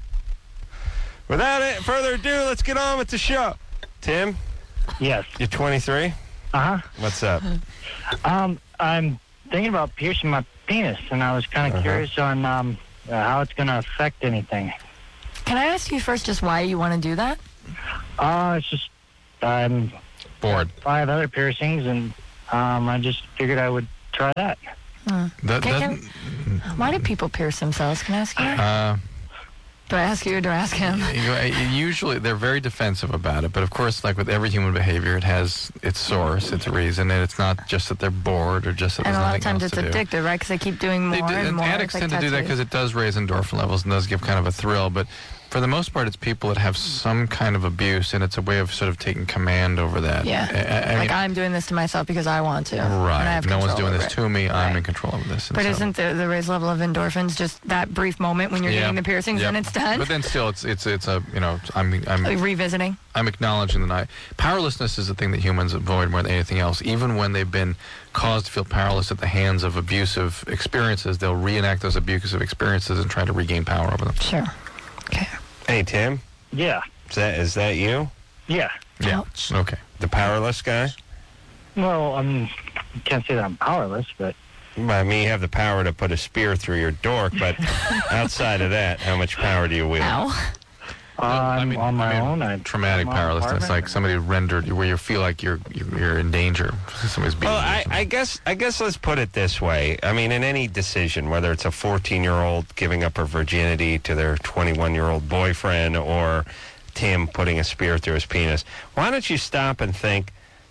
Without it, further ado, let's get on with the show. Tim? Yes. You're twenty-three? Uh-huh. What's up? Um, I'm thinking about piercing my penis, and I was kind of Uh-huh. curious on um, uh, how it's going to affect anything. Can I ask you first just why you want to do that? Uh, it's just, I'm bored. Five other piercings, and um, I just figured I would try that. Hmm. That, Can- that, can- why do people pierce themselves? Can I ask you? uh, Do I ask you or do I ask him? you- usually they're very defensive about it, but of course, like with every human behavior, it has its source, its reason, and it's not just that they're bored or just that And a there's lot of nothing times else it's to do. addictive, right? Because they keep doing more They do, and and more. addicts It's like tend to do that tattoos. because it does raise endorphin levels and does give kind of a thrill. But for the most part, it's people that have some kind of abuse, and it's a way of sort of taking command over that. Yeah. I, I like mean, I'm doing this to myself because I want to. And I right. have No one's control doing over this it. to me. I'm Right. in control of this. And But so- isn't the, the raised level of endorphins just that brief moment when you're Yeah. getting the piercings Yep. and it's done? But then still, it's it's it's a you know I'm I'm Like revisiting. I'm acknowledging that I, powerlessness is the thing that humans avoid more than anything else. Even when they've been caused to feel powerless at the hands of abusive experiences, they'll reenact those abusive experiences and try to regain power over them. Sure. Okay. Hey, Tim? Yeah. Is that, is that you? Yeah. Yeah. Ouch. Okay. The powerless guy? Well, I'm, I can't say that I'm powerless, but Well, I mean, you have the power to put a spear through your dork, but outside of that, how much power do you wield? Ow. uh, I'm on my I mean, own. I traumatic I'm on powerlessness, apartment. like somebody rendered where you feel like you're you're, you're in danger. Somebody's beating Well, you. or I, something. I guess I guess let's put it this way. I mean, in any decision, whether it's a fourteen-year-old giving up her virginity to their twenty-one-year-old boyfriend or Tim putting a spear through his penis, why don't you stop and think,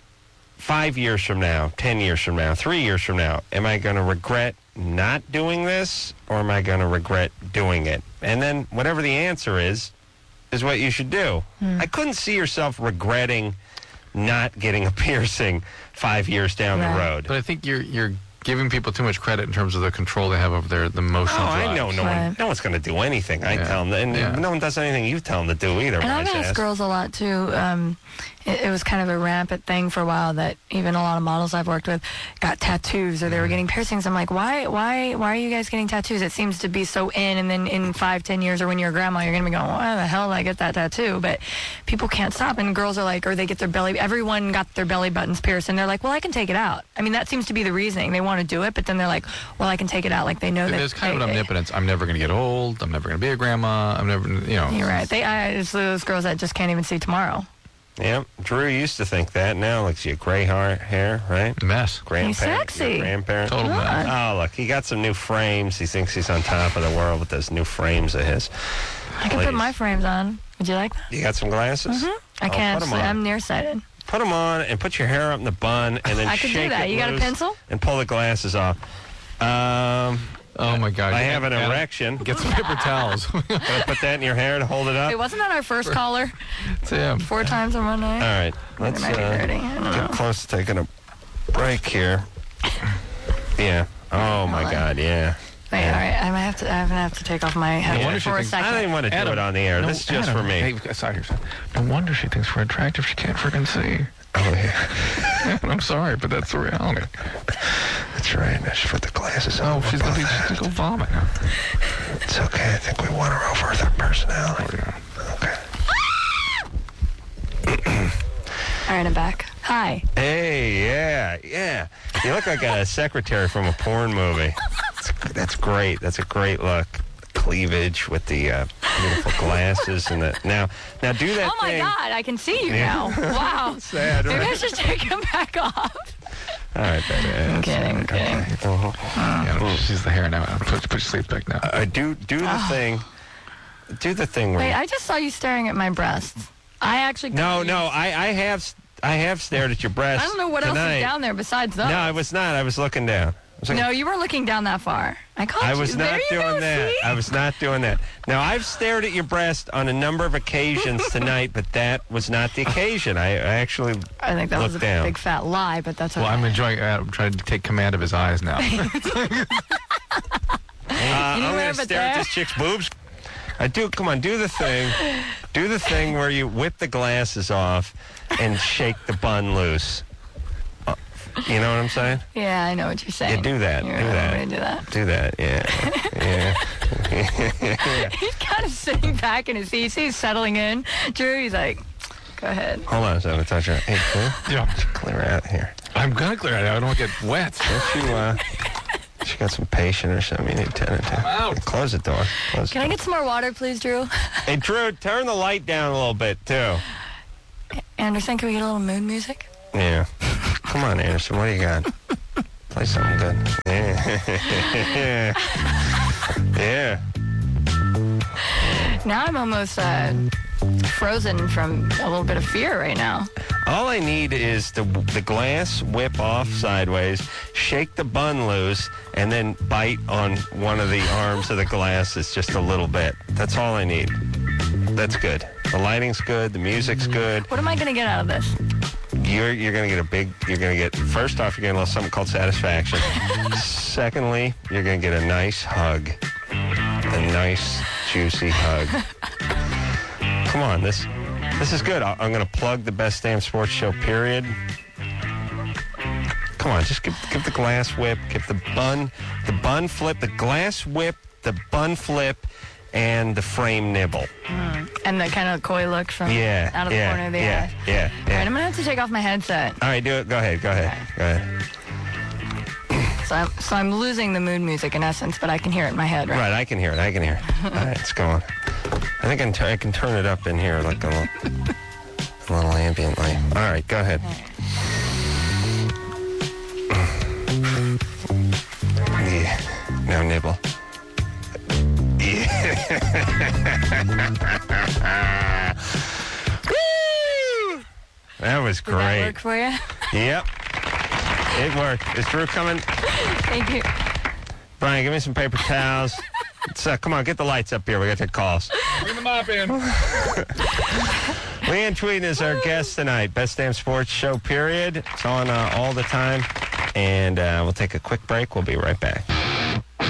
five years from now, ten years from now, three years from now, am I going to regret not doing this or am I going to regret doing it? And then whatever the answer is, is what you should do. I couldn't see yourself regretting not getting a piercing five years down the Right. road. But I think you're you're giving people too much credit in terms of the control they have over their the emotional Oh, I drives. know no one. Right. No one's going to do anything. I Yeah. tell them, and Yeah. no one does anything you tell them to do either. And I've wise asked ass. girls a lot too. Um, it, it was kind of a rampant thing for a while that even a lot of models I've worked with got tattoos or they were getting piercings. I'm like, why, why, why are you guys getting tattoos? It seems to be so in. And then in five, ten years, or when you're a grandma, you're gonna be going, why the hell did I get that tattoo? But people can't stop. And girls are like, or they get their belly. Everyone got their belly buttons pierced, and they're like, well, I can take it out. I mean, that seems to be the reasoning. They want to do it, but then they're like, well, I can take it out. Like they know that. There's kind of they- an omnipotence. I'm never going to get old. I'm never going to be a grandma. I'm never, you know. You're right. They, I, it's those girls that just can't even see tomorrow. Yep. Drew used to think that. Now looks you gray hair, hair, right? Mess. Grandparent. sexy. your Grandparent. Total mess. Oh, look, he got some new frames. He thinks he's on top of the world with those new frames of his. I can put Please. my frames on. Would you like that? You got some glasses? I Oh, can't. put 'em on. I'm nearsighted. Put them on and put your hair up in the bun and then I could do shake that. it You got a loose pencil? And pull the glasses off. Um, Oh my God. I have an Adam, erection. Get some paper towels. Gotta put that in your hair to hold it up. Wait, wasn't that our first caller? Tim. Four times in one night? All right, let's might be uh, dirty. I don't get know. close to taking a break here. Yeah. Oh my Hold on. God. Yeah. Wait, all right. I might have to. I'm gonna have to take off my wonder headset she for a thinks- I don't second. even want to do Adam, it on the air. no, this is just Adam, for me. Hey, sorry, sorry. No wonder she thinks we're attractive. She can't freaking see. Oh yeah. I'm sorry, but that's the reality. That's right. I should put the glasses on. Oh, she's gonna, be, she's gonna go vomit. It's okay. I think we won her over with our personality. Okay. All right, I'm back. Hi. Hey, yeah, yeah. You look like a secretary from a porn movie. That's, that's great. That's a great look. Cleavage with the uh, beautiful glasses and the now. Now do that Oh my thing. God, I can see you Yeah. now. Wow. Sad, Maybe I right? should take them back off. All right, baby. I'm kidding. I'm kidding. Uh-huh. Yeah, she's the hair now. Put, put your sleep back now. Uh, do do the Oh. thing. Do the thing where. Wait, you- I just saw you staring at my breasts. I actually. no, no. I, I have I have stared at your breasts. I don't know what else tonight. is down there besides those. No, I was not. I was looking down. was like, No, you weren't looking down that far. I caught I you. was not There you doing go, that. see? I was not doing that. Now, I've stared at your breast on a number of occasions tonight, but that was not the occasion. I, I actually I think that was a looked down. big fat lie, but that's Well, okay. I'm enjoying. Uh, I'm trying to take command of his eyes now. Uh, I'm Anywhere going to but stare at there. this chick's boobs. I do. Come on, do the thing. Do the thing where you whip the glasses off and shake the bun loose. Uh, you know what I'm saying? Yeah, I know what you're saying. Yeah, do that. You're do that. right, do that. Do that. Yeah. Yeah. He's kind of sitting back in his seat. He's settling in. Drew, he's like, go ahead. Hold on a second. Touch her. Hey, Drew. Yeah. Clear out here. I'm gonna clear it out. I don't want to get wet. Don't you, uh, she got some patient or something you need to tend to. I'm out. Close the door. Close Can I get some more water, please, Drew? Hey, Drew, turn the light down a little bit, too. Anderson, can we get a little mood music? Yeah. Come on, Anderson. What do you got? Play something good. Yeah. Yeah. Now I'm almost uh, frozen from a little bit of fear right now. All I need is the the glass whip off sideways, shake the bun loose, and then bite on one of the arms of the glasses just a little bit. That's all I need. That's good. The lighting's good. The music's good. What am I going to get out of this? You're you're gonna get a big. You're gonna get first off. You're gonna get something called satisfaction. Secondly, you're gonna get a nice hug, a nice juicy hug. Come on, this this is good. I, I'm gonna plug the Best Damn Sports Show. Period. Come on, just give give the glass whip, give the bun, the bun flip, the glass whip, the bun flip, and the frame nibble. Mm. And the kind of coy look from Yeah, out of the yeah, corner of the yeah, eye. yeah, yeah. All right, I'm going to have to take off my headset. All right, do it. Go ahead. Go ahead. Go ahead. So I'm, so I'm losing the mood music in essence, but I can hear it in my head, right? Right, I can hear it. I can hear it. All right, it's going. I think I can, t- I can turn it up in here like a little, a little ambient light. All right, go ahead. Yeah. Now nibble. Yeah. Woo! That was Did that great. work for you? Yep. It worked. Is Drew coming? Thank you. Brian, give me some paper towels. It's, uh, come on, get the lights up here. We got to take calls. Bring the mop in. Leanne Tweeden is our guest tonight. Best Damn Sports Show, period. It's on uh, all the time. And uh, we'll take a quick break. We'll be right back.